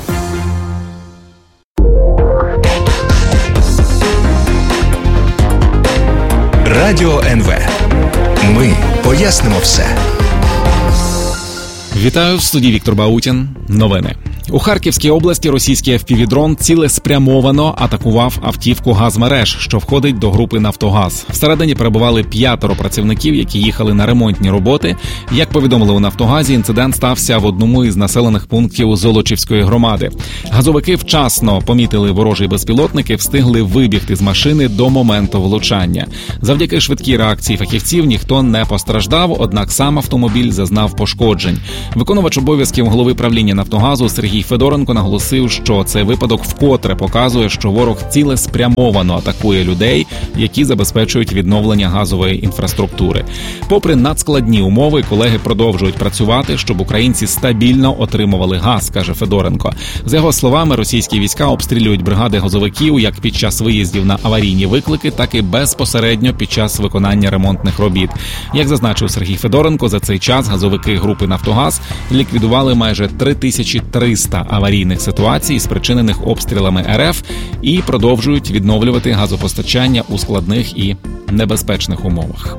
Радіо ен ве. Ми пояснимо все. Вітаю, в студії Віктор Баутін. Новини. У Харківській області російський еф пі ві-дрон цілеспрямовано атакував автівку «Газмереж», що входить до групи «Нафтогаз». Всередині перебували п'ятеро працівників, які їхали на ремонтні роботи. Як повідомили у «Нафтогазі», інцидент стався в одному із населених пунктів Золочівської громади. Газовики вчасно помітили ворожий безпілотник і встигли вибігти з машини до моменту влучання. Завдяки швидкій реакції фахівців ніхто не постраждав, однак сам автомобіль зазнав пошкоджень. Виконувач обов'язків голови правління «Нафтогазу» Сергій Федоренко наголосив, що цей випадок вкотре показує, що ворог цілеспрямовано атакує людей, які забезпечують відновлення газової інфраструктури. Попри надскладні умови, колеги продовжують працювати, щоб українці стабільно отримували газ, каже Федоренко. За його словами, російські війська обстрілюють бригади газовиків як під час виїздів на аварійні виклики, так і безпосередньо під час виконання ремонтних робіт. Як зазначив Сергій Федоренко, за цей час газовики групи «Нафтогаз» ліквідували майже три тисячі триста аварійних ситуацій, спричинених обстрілами ер еф, і продовжують відновлювати газопостачання у складних і небезпечних умовах.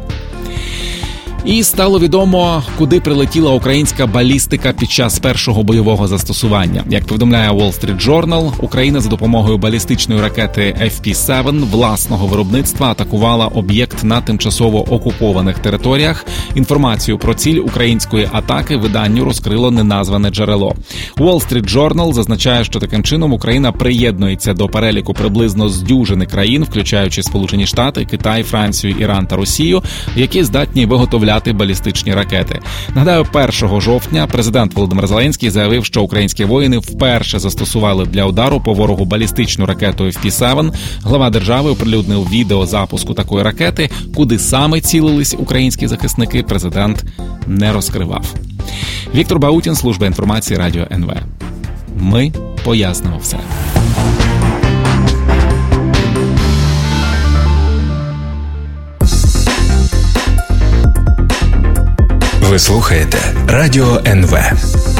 І стало відомо, куди прилетіла українська балістика під час першого бойового застосування. Як повідомляє Wall Street Journal, Україна за допомогою балістичної ракети еф пі сім власного виробництва атакувала об'єкт на тимчасово окупованих територіях. Інформацію про ціль української атаки виданню розкрило неназване джерело. Wall Street Journal зазначає, що таким чином Україна приєднується до переліку приблизно з дюжини країн, включаючи Сполучені Штати, Китай, Францію, Іран та Росію, які здатні виготовляти балістичні ракети. Нагадаю, першого жовтня президент Володимир Зеленський заявив, що українські воїни вперше застосували для удару по ворогу балістичну ракету еф пі сім. Глава держави оприлюднив відео запуску такої ракети. Куди саме цілились українські захисники, президент не розкривав. Віктор Баутін, служба інформації Радіо ен ве. Ми пояснимо все. Ви слухаєте Радіо ен ве.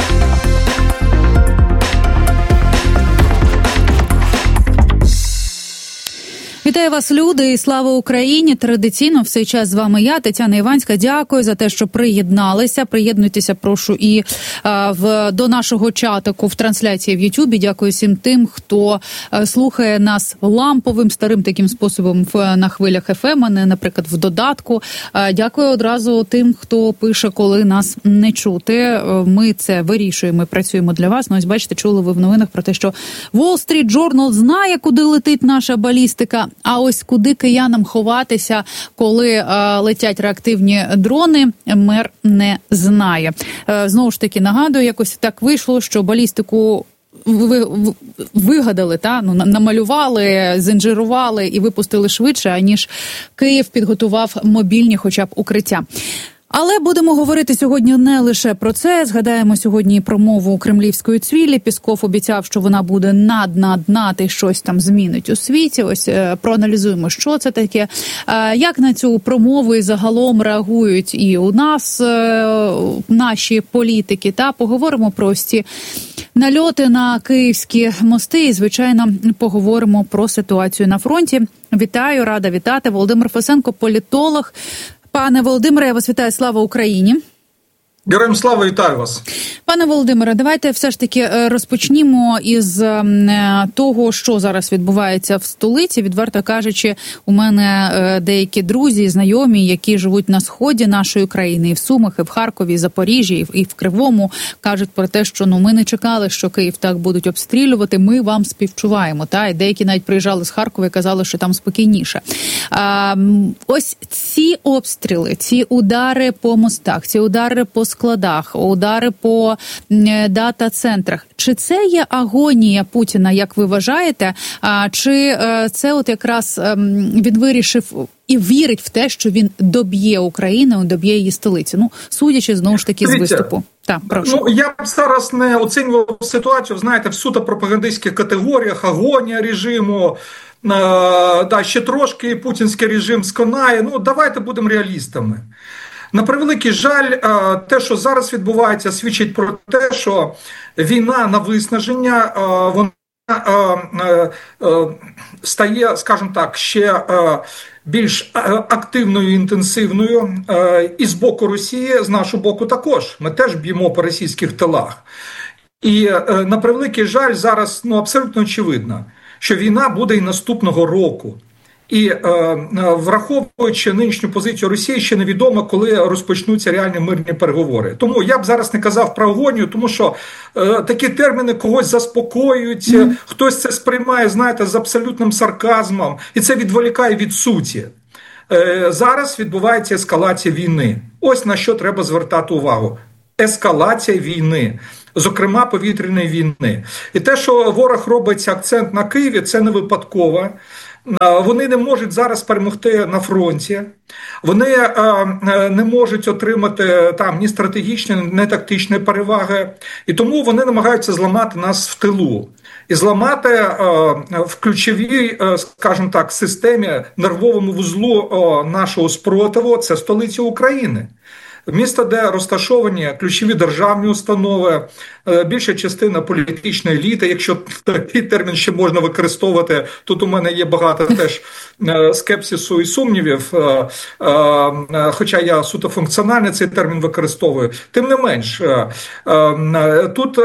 Вітаю вас, люди, і слава Україні! Традиційно в цей час з вами я, Тетяна Іванська. Дякую за те, що приєдналися. Приєднуйтеся, прошу, і а, в до нашого чатику в трансляції в Ютубі. Дякую всім тим, хто а, слухає нас ламповим, старим таким способом в, на хвилях еф ем, а не, наприклад, в додатку. А, дякую одразу тим, хто пише, коли нас не чути. Ми це вирішуємо, ми працюємо для вас. Ну, ось бачите, чули ви в новинах про те, що Wall Street Journal знає, куди летить наша балістика. А ось куди киянам ховатися, коли е, летять реактивні дрони, мер не знає. Е, знову ж таки, нагадую, якось так вийшло, що балістику ви, ви, вигадали, та? Ну, намалювали, зінжирували і випустили швидше, аніж Київ підготував мобільні хоча б укриття. Але будемо говорити сьогодні не лише про це. Згадаємо сьогодні промову кремлівської цвілі. Пісков обіцяв, що вона буде над-над-над і щось там змінить у світі. Ось проаналізуємо, що це таке. Як на цю промову і загалом реагують і у нас наші політики. Та поговоримо про ось ці нальоти на київські мости і, звичайно, поговоримо про ситуацію на фронті. Вітаю, рада вітати. Володимир Фесенко, політолог. Пане Володимире, я вас вітаю. Слава Україні! Героям слава, вітаю вас. Пане Володимире, давайте все ж таки розпочнімо із того, що зараз відбувається в столиці. Відверто кажучи, у мене деякі друзі, знайомі, які живуть на сході нашої країни, і в Сумах, і в Харкові, і в Запоріжжі, і в Кривому, кажуть про те, що ну ми не чекали, що Київ так будуть обстрілювати, ми вам співчуваємо. Та? І деякі навіть приїжджали з Харкова і казали, що там спокійніше. А, ось ці обстріли, ці удари по мостах, ці удари по складах, удари по дата-центрах. Чи це є агонія Путіна, як ви вважаєте? А чи це от якраз він вирішив і вірить в те, що він доб'є Україну, доб'є її столиці? Ну, судячи, знову ж таки, з виступу. Так, прошу. Ну, я б зараз не оцінював ситуацію, знаєте, в суто пропагандистських категоріях, агонія режиму, е, да, ще трошки путінський режим сконає. Ну, давайте будемо реалістами. На превеликий жаль, те, що зараз відбувається, свідчить про те, що війна на виснаження, вона стає, скажімо так, ще більш активною, інтенсивною. І з боку Росії, з нашого боку також. Ми теж б'ємо по російських тилах. І, на превеликий жаль, зараз ну, абсолютно очевидно, що війна буде і наступного року. І е, враховуючи нинішню позицію Росії, ще невідомо, коли розпочнуться реальні мирні переговори. Тому я б зараз не казав про агонію, тому що е, такі терміни когось заспокоюють, mm. хтось це сприймає, знаєте, з абсолютним сарказмом, і це відволікає від суті. Е, зараз відбувається ескалація війни. Ось на що треба звертати увагу. Ескалація війни. Зокрема, повітряної війни. І те, що ворог робить акцент на Києві, це не випадково. Вони не можуть зараз перемогти на фронті, вони не можуть отримати там ні стратегічні, ні тактичні переваги, і тому вони намагаються зламати нас в тилу. І зламати в ключовій, скажімо так, системі, нервовому вузлу нашого спротиву, це столиця України. Місто, де розташовані ключові державні установи, більша частина політичної еліти, якщо такий термін ще можна використовувати, тут у мене є багато теж скепсису і сумнівів, хоча я суто функціонально цей термін використовую. Тим не менш, тут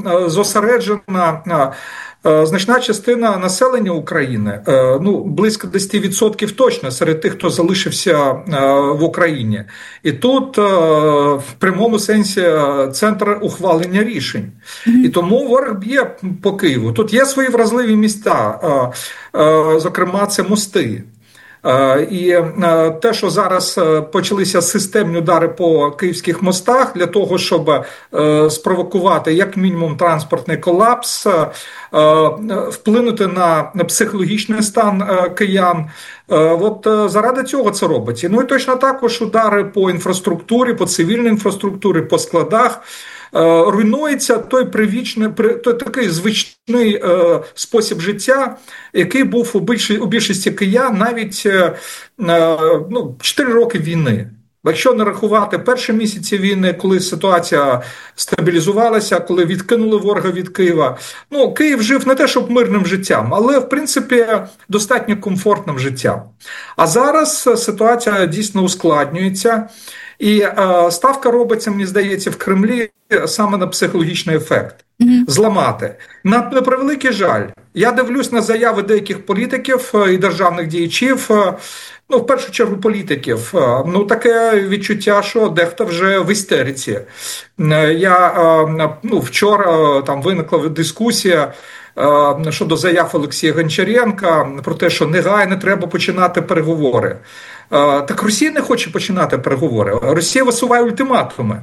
зосереджена значна частина населення України, ну, близько десять відсотків точно, серед тих, хто залишився в Україні. І тут в прямому сенсі центр ухвалення рішень. Mm-hmm. І тому ворог б'є по Києву. Тут є свої вразливі міста, зокрема, це мости. І те, що зараз почалися системні удари по київських мостах для того, щоб спровокувати як мінімум транспортний колапс, вплинути на психологічний стан киян, от заради цього це робиться. Ну і точно також удари по інфраструктурі, по цивільній інфраструктурі, по складах. Руйнується той привічний, той такий звичний е, спосіб життя, який був у, більш, у більшості киян навіть е, ну, чотири роки війни. Якщо не рахувати перші місяці війни, коли ситуація стабілізувалася, коли відкинули ворога від Києва, ну, Київ жив не те, щоб мирним життям, але, в принципі, достатньо комфортним життям. А зараз ситуація дійсно ускладнюється. І е, ставка робиться, мені здається, в Кремлі саме на психологічний ефект. Mm-hmm. Зламати. На, на превеликий жаль, я дивлюсь на заяви деяких політиків і державних діячів, ну, в першу чергу політиків. Ну, таке відчуття, що дехто вже в істериці. Я, ну, вчора там виникла дискусія щодо заяв Олексія Гончаренка про те, що негайно треба починати переговори. Так Росія не хоче починати переговори. Росія висуває ультиматуми.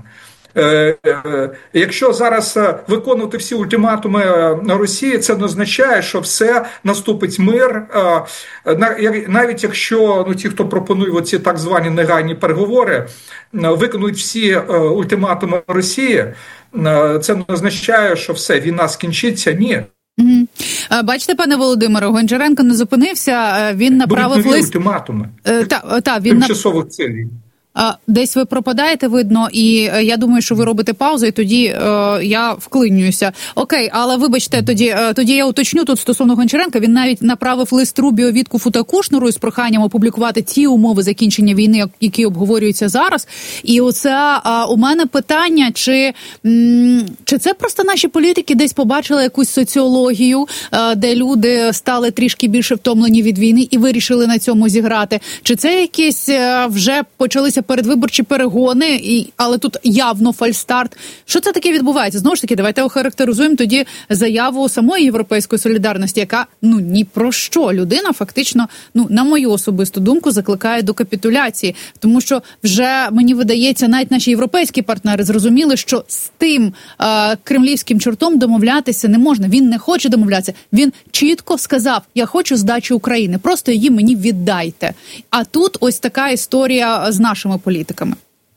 Якщо зараз виконувати всі ультиматуми Росії, це не означає, що все, наступить мир. Навіть якщо ну, ті, хто пропонує ці так звані негайні переговори, виконують всі ультиматуми Росії, це не означає, що все, війна скінчиться. Ні. Угу. Бачите, пане Володимире, Гончаренко не зупинився, він направив лист... ультиматуми. Та, та, він тимчасових цілей. Десь ви пропадаєте, видно, і я думаю, що ви робите паузу, і тоді е, я вклинююся. Окей, але вибачте, тоді, е, тоді я уточню тут стосовно Гончаренка. Він навіть направив лист Рубіо, Віткофу та Кушнеру з проханням опублікувати ті умови закінчення війни, які обговорюються зараз. І оце е, у мене питання, чи, м, чи це просто наші політики десь побачили якусь соціологію, е, де люди стали трішки більше втомлені від війни і вирішили на цьому зіграти? Чи це якісь е, вже почалися передвиборчі перегони, і, але тут явно фальстарт. Що це таке відбувається? Знову ж таки, давайте охарактеризуємо тоді заяву самої Європейської солідарності, яка, ну, ні про що. Людина фактично, ну, на мою особисту думку, закликає до капітуляції. Тому що вже, мені видається, навіть наші європейські партнери зрозуміли, що з тим е, кремлівським чортом домовлятися не можна. Він не хоче домовлятися. Він чітко сказав, я хочу здачі України, просто її мені віддайте. А тут ось така історія з нашими політиками.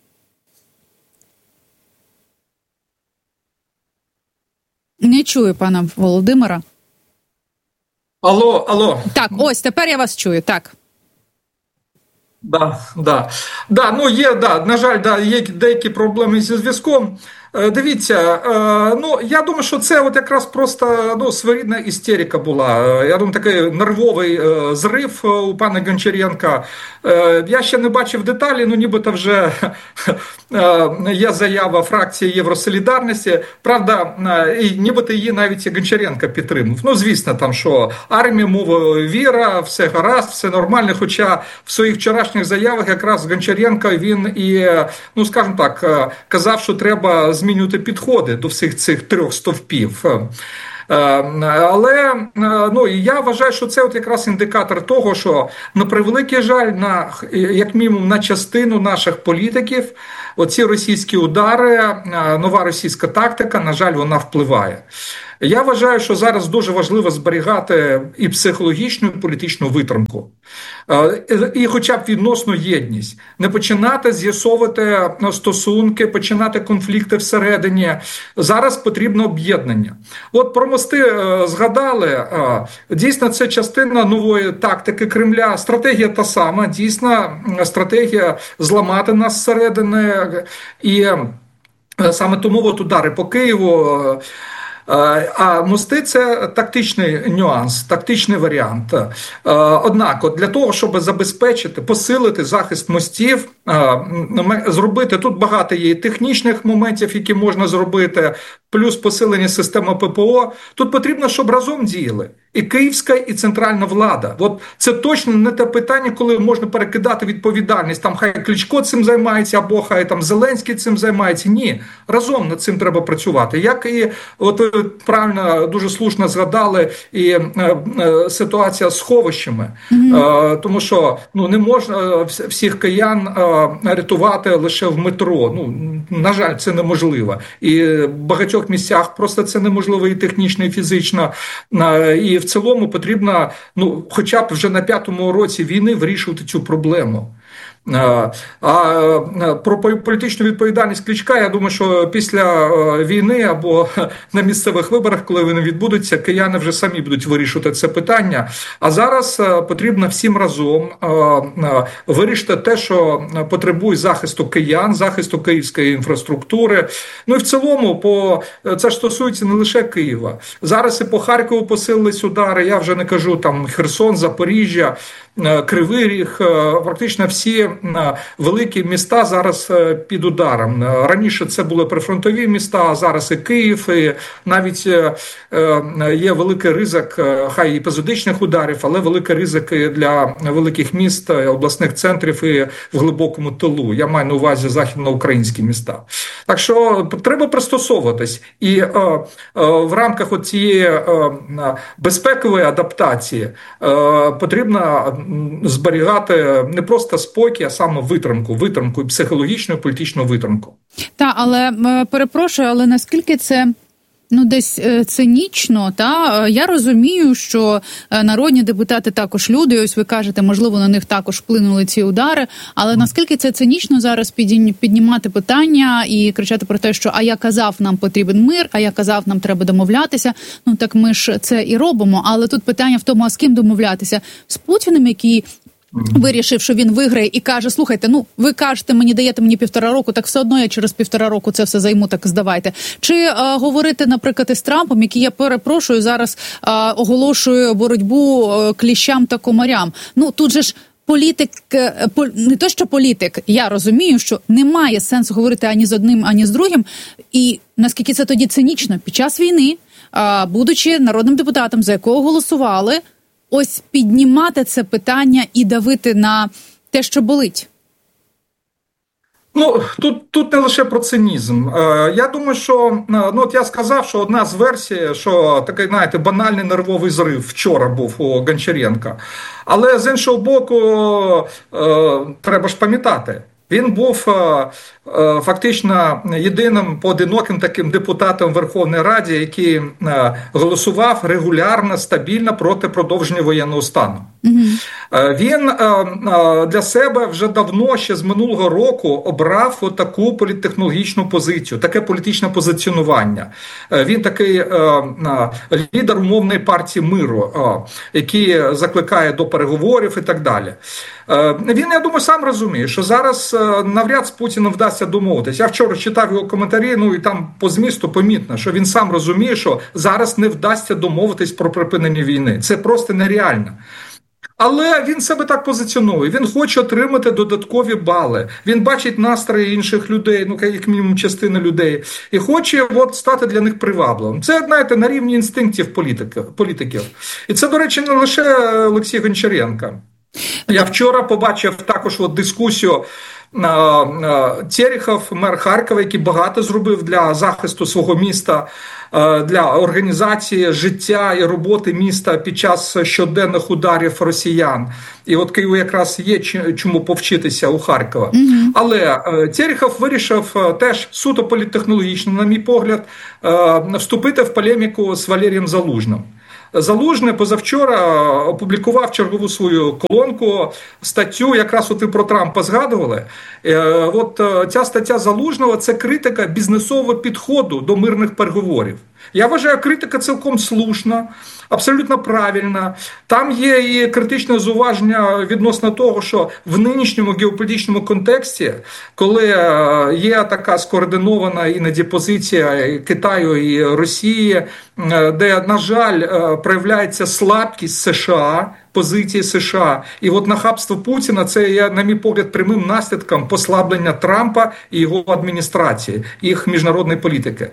Не чую пана Володимира. Алло, алло. Так, ось, тепер я вас чую, так. Да, да. Да, ну є, да, на жаль, да, є деякі проблеми зі зв'язком. Дивіться, ну, я думаю, що це от якраз просто ну, своєрідна істерика була. Я думаю, такий нервовий зрив у пана Гончаренка. Я ще не бачив деталі, ну нібито вже є заява фракції Євросолідарності. Правда, і нібито її навіть і Гончаренко підтримав. Ну, звісно, там, що армія, мова, віра, все гаразд, все нормально. Хоча в своїх вчорашніх заявах якраз Гончаренко, він і, ну, скажімо так, казав, що треба змінювати підходи до всіх цих трьох стовпів. Але ну, я вважаю, що це от якраз індикатор того, що на превеликий жаль, на, як мінімум на частину наших політиків, оці російські удари, нова російська тактика, на жаль, вона впливає. Я вважаю, що зараз дуже важливо зберігати і психологічну, і політичну витримку. І хоча б відносну єдність. Не починати з'ясовувати стосунки, починати конфлікти всередині. Зараз потрібно об'єднання. От про мости згадали. Дійсно, це частина нової тактики Кремля. Стратегія та сама. Дійсно, стратегія зламати нас зсередини. І саме тому от удари по Києву. А мости – це тактичний нюанс, тактичний варіант. Однак, для того, щоб забезпечити, посилити захист мостів, зробити, тут багато є технічних моментів, які можна зробити, плюс посилення системи ППО, тут потрібно, щоб разом діяли і київська, і центральна влада. От це точно не те питання, коли можна перекидати відповідальність, там хай Кличко цим займається, або хай там Зеленський цим займається. Ні, разом над цим треба працювати. Як і, от ви правильно, дуже слушно згадали, і е, е, ситуація з сховищами, mm-hmm. е, тому що ну, не можна всіх киян е, рятувати лише в метро. Ну, на жаль, це неможливо. І в багатьох місцях просто це неможливо і технічно, і фізично. Е, і в цілому потрібно, ну, хоча б вже на п'ятому році війни вирішувати цю проблему. А про політичну відповідальність Кличка, я думаю, що після війни або на місцевих виборах, коли вони відбудуться, кияни вже самі будуть вирішувати це питання. А зараз потрібно всім разом вирішити те, що потребує захисту киян, захисту київської інфраструктури. Ну і в цілому, по це ж стосується не лише Києва. Зараз і по Харкову посилились удари, я вже не кажу там Херсон, Запоріжжя, Кривий Ріг, практично всі великі міста зараз під ударом. Раніше це були прифронтові міста, а зараз і Київ, і навіть є великий ризик, хай і епізодичних ударів, але великий ризик для великих міст, обласних центрів і в глибокому тилу. Я маю на увазі західноукраїнські міста. Так що треба пристосовуватись. І е, е, в рамках от цієї е, безпекової адаптації е, потрібно зберігати не просто спокій, а саме витримку, витримку, психологічну і політичну витримку. Так, але перепрошую, але наскільки це ну десь цинічно, та я розумію, що народні депутати також люди, ось ви кажете, можливо, на них також вплинули ці удари, але наскільки це цинічно зараз піднімати питання і кричати про те, що а я казав, нам потрібен мир, а я казав, нам треба домовлятися, ну так ми ж це і робимо, але тут питання в тому, а з ким домовлятися? З Путіним, який вирішив, що він виграє і каже, слухайте, ну, ви кажете, мені даєте мені півтора року, так все одно я через півтора року це все займу, так здавайте. Чи а, говорити, наприклад, із Трампом, який, я перепрошую, зараз а, оголошує боротьбу а, кліщам та комарям. Ну, тут же ж політик, не то що політик, я розумію, що немає сенсу говорити ані з одним, ані з другим. І наскільки це тоді цинічно, під час війни, а, будучи народним депутатом, за якого голосували, ось піднімати це питання і давити на те, що болить? Ну, тут, тут не лише про цинізм. Е, я думаю, що, ну, от я сказав, що одна з версій, що такий, знаєте, банальний нервовий зрив вчора був у Гончаренка. Але, з іншого боку, е, треба ж пам'ятати, він був е, е, фактично єдиним поодиноким таким депутатом Верховної Ради, який е, голосував регулярно, стабільно проти продовження воєнного стану. Mm-hmm. Він для себе вже давно, ще з минулого року, обрав отаку політтехнологічну позицію, таке політичне позиціонування. Він такий лідер умовної партії миру, який закликає до переговорів і так далі. Він, я думаю, сам розуміє, що зараз навряд з Путіним вдасться домовитися. Я вчора читав його коментарі, ну і там по змісту помітно, що він сам розуміє, що зараз не вдасться домовитись про припинення війни. Це просто нереально. Але він себе так позиціонує, він хоче отримати додаткові бали, він бачить настрої інших людей, ну як мінімум частини людей, і хоче от, стати для них привабливим. Це, знаєте, на рівні інстинктів політиків. І це, до речі, не лише Олексій Гончаренко. Я вчора побачив також от дискусію Терехов, мер Харкова, який багато зробив для захисту свого міста, для організації життя і роботи міста під час щоденних ударів росіян. І от Києву якраз є чому повчитися у Харкова. Mm-hmm. Але Терехов вирішив теж суто політтехнологічно, на мій погляд, вступити в полеміку з Валерієм Залужним. Залужний позавчора опублікував чергову свою колонку, статтю, якраз от і про Трампа згадували. От ця стаття Залужного – це критика бізнесового підходу до мирних переговорів. Я вважаю, критика цілком слушна, абсолютно правильна. Там є і критичне зауваження відносно того, що в нинішньому геополітичному контексті, коли є така скоординована іноді позиція Китаю і Росії, де, на жаль, проявляється слабкість США, позиції США. І от нахабство Путіна – це є, на мій погляд, прямим наслідком послаблення Трампа і його адміністрації, їх міжнародної політики.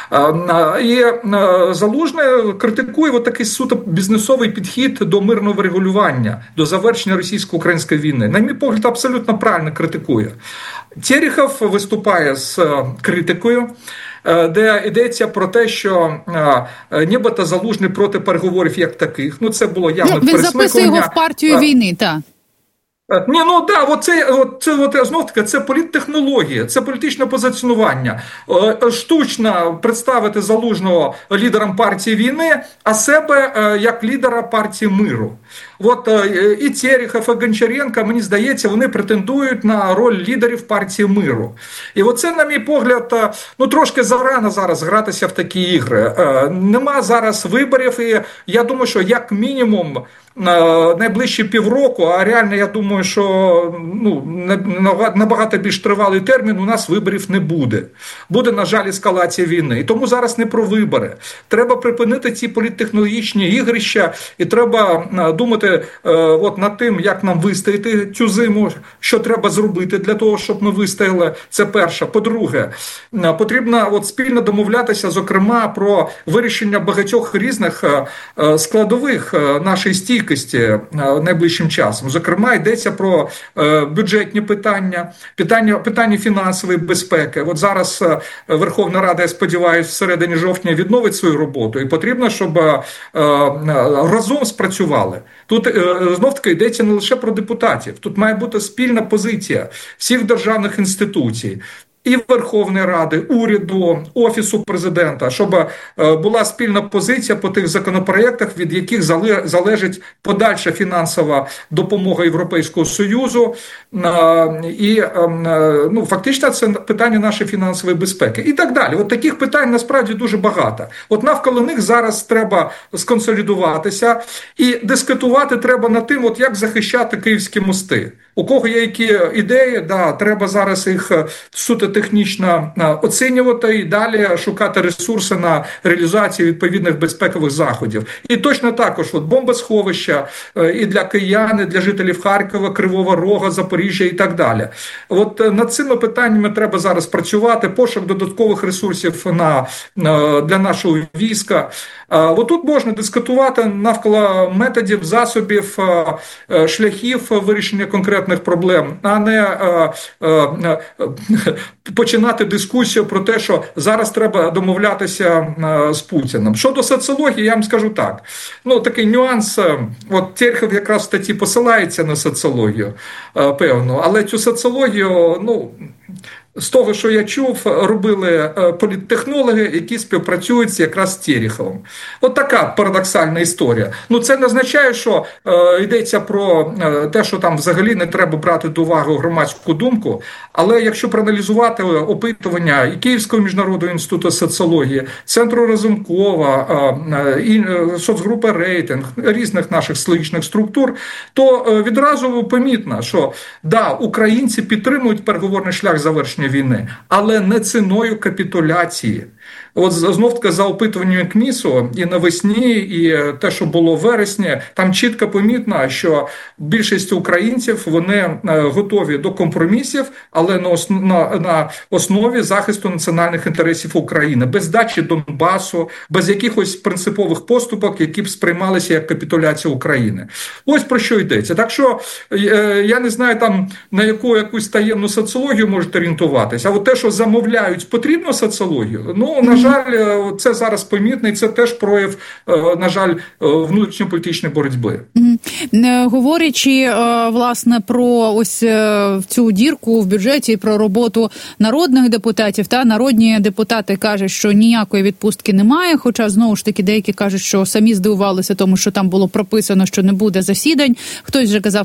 І Залужний критикує от такий суто бізнесовий підхід до мирного врегулювання, до завершення російсько-української війни. На мій погляд, абсолютно правильно критикує. Терехов виступає з критикою, де йдеться про те, що нібито Залужний проти переговорів як таких. Ну, це було явно ну, він записує його в партію війни, так. Ні, ну да, оце, оце, оце знов таки, це політтехнологія, це політичне позиціонування. Штучно представити Залужного лідером партії війни, а себе як лідера партії миру. От і Терехов, і Гончаренко, мені здається, вони претендують на роль лідерів партії миру. І оце, на мій погляд, ну трошки зарано зараз гратися в такі ігри. Нема зараз виборів, і я думаю, що як мінімум найближчі півроку, а реально, я думаю, що ну, набагато більш тривалий термін у нас виборів не буде. Буде, на жаль, ескалація війни. І тому зараз не про вибори. Треба припинити ці політтехнологічні ігрища, і треба думати от над тим, як нам вистояти цю зиму, що треба зробити для того, щоб ми вистояли. Це перше. По-друге, потрібно от спільно домовлятися, зокрема, про вирішення багатьох різних складових нашої стійкості найближчим часом. Зокрема, йдеться про бюджетні питання, питання, питання фінансової безпеки. От зараз Верховна Рада, я сподіваюся, в середині жовтня відновить свою роботу, і потрібно, щоб разом спрацювали. Тут знов-таки йдеться не лише про депутатів, тут має бути спільна позиція всіх державних інституцій, і Верховної Ради, уряду, Офісу Президента, щоб була спільна позиція по тих законопроєктах, від яких залежить подальша фінансова допомога Європейського Союзу. І ну, фактично це питання нашої фінансової безпеки. І так далі. От таких питань насправді дуже багато. От навколо них зараз треба сконсолідуватися і дискутувати треба над тим, от як захищати київські мости. У кого є які ідеї, да, треба зараз їх суто технічно оцінювати і далі шукати ресурси на реалізацію відповідних безпекових заходів. І точно також от бомбосховища і для киян, і для жителів Харкова, Кривого Рога, Запоріжжя і так далі. От над цими питаннями треба зараз працювати, пошук додаткових ресурсів на, для нашого війська. От тут можна дискутувати навколо методів, засобів, шляхів вирішення конкретних проблем, а не е, е, е, починати дискусію про те, що зараз треба домовлятися е, з Путіним. Щодо соціології, я вам скажу так. Ну, такий нюанс, от Терехов якраз в статті посилається на соціологію, е, певно, але цю соціологію, ну, з того, що я чув, робили політтехнологи, які співпрацюють якраз з Тереховим. От така парадоксальна історія. Ну, це не означає, що е, йдеться про е, те, що там взагалі не треба брати до уваги громадську думку, але якщо проаналізувати опитування і Київського міжнародного інституту соціології, Центру Разумкова, е, і, е, соцгрупи «Рейтинг», різних наших столичних структур, то е, відразу помітно, що да, українці підтримують переговорний шлях завершення війни, але не ціною капітуляції. От знов-таки за опитуванням КМІСу і навесні, і те, що було в вересні, там чітко помітно, що більшість українців, вони готові до компромісів, але на, основ, на, на основі захисту національних інтересів України, без здачі Донбасу, без якихось принципових поступок, які б сприймалися як капітуляція України. Ось про що йдеться. Так що, я не знаю, там на яку якусь таємну соціологію можуть орієнтуватися, а от те, що замовляють потрібну соціологію, ну, на жаль, це зараз помітно, і це теж прояв, на жаль, внутрішньополітичної боротьби. Говорячи, власне, про ось цю дірку в бюджеті, про роботу народних депутатів, та народні депутати кажуть, що ніякої відпустки немає, хоча, знову ж таки, деякі кажуть, що самі здивувалися тому, що там було прописано, що не буде засідань. Хтось вже казав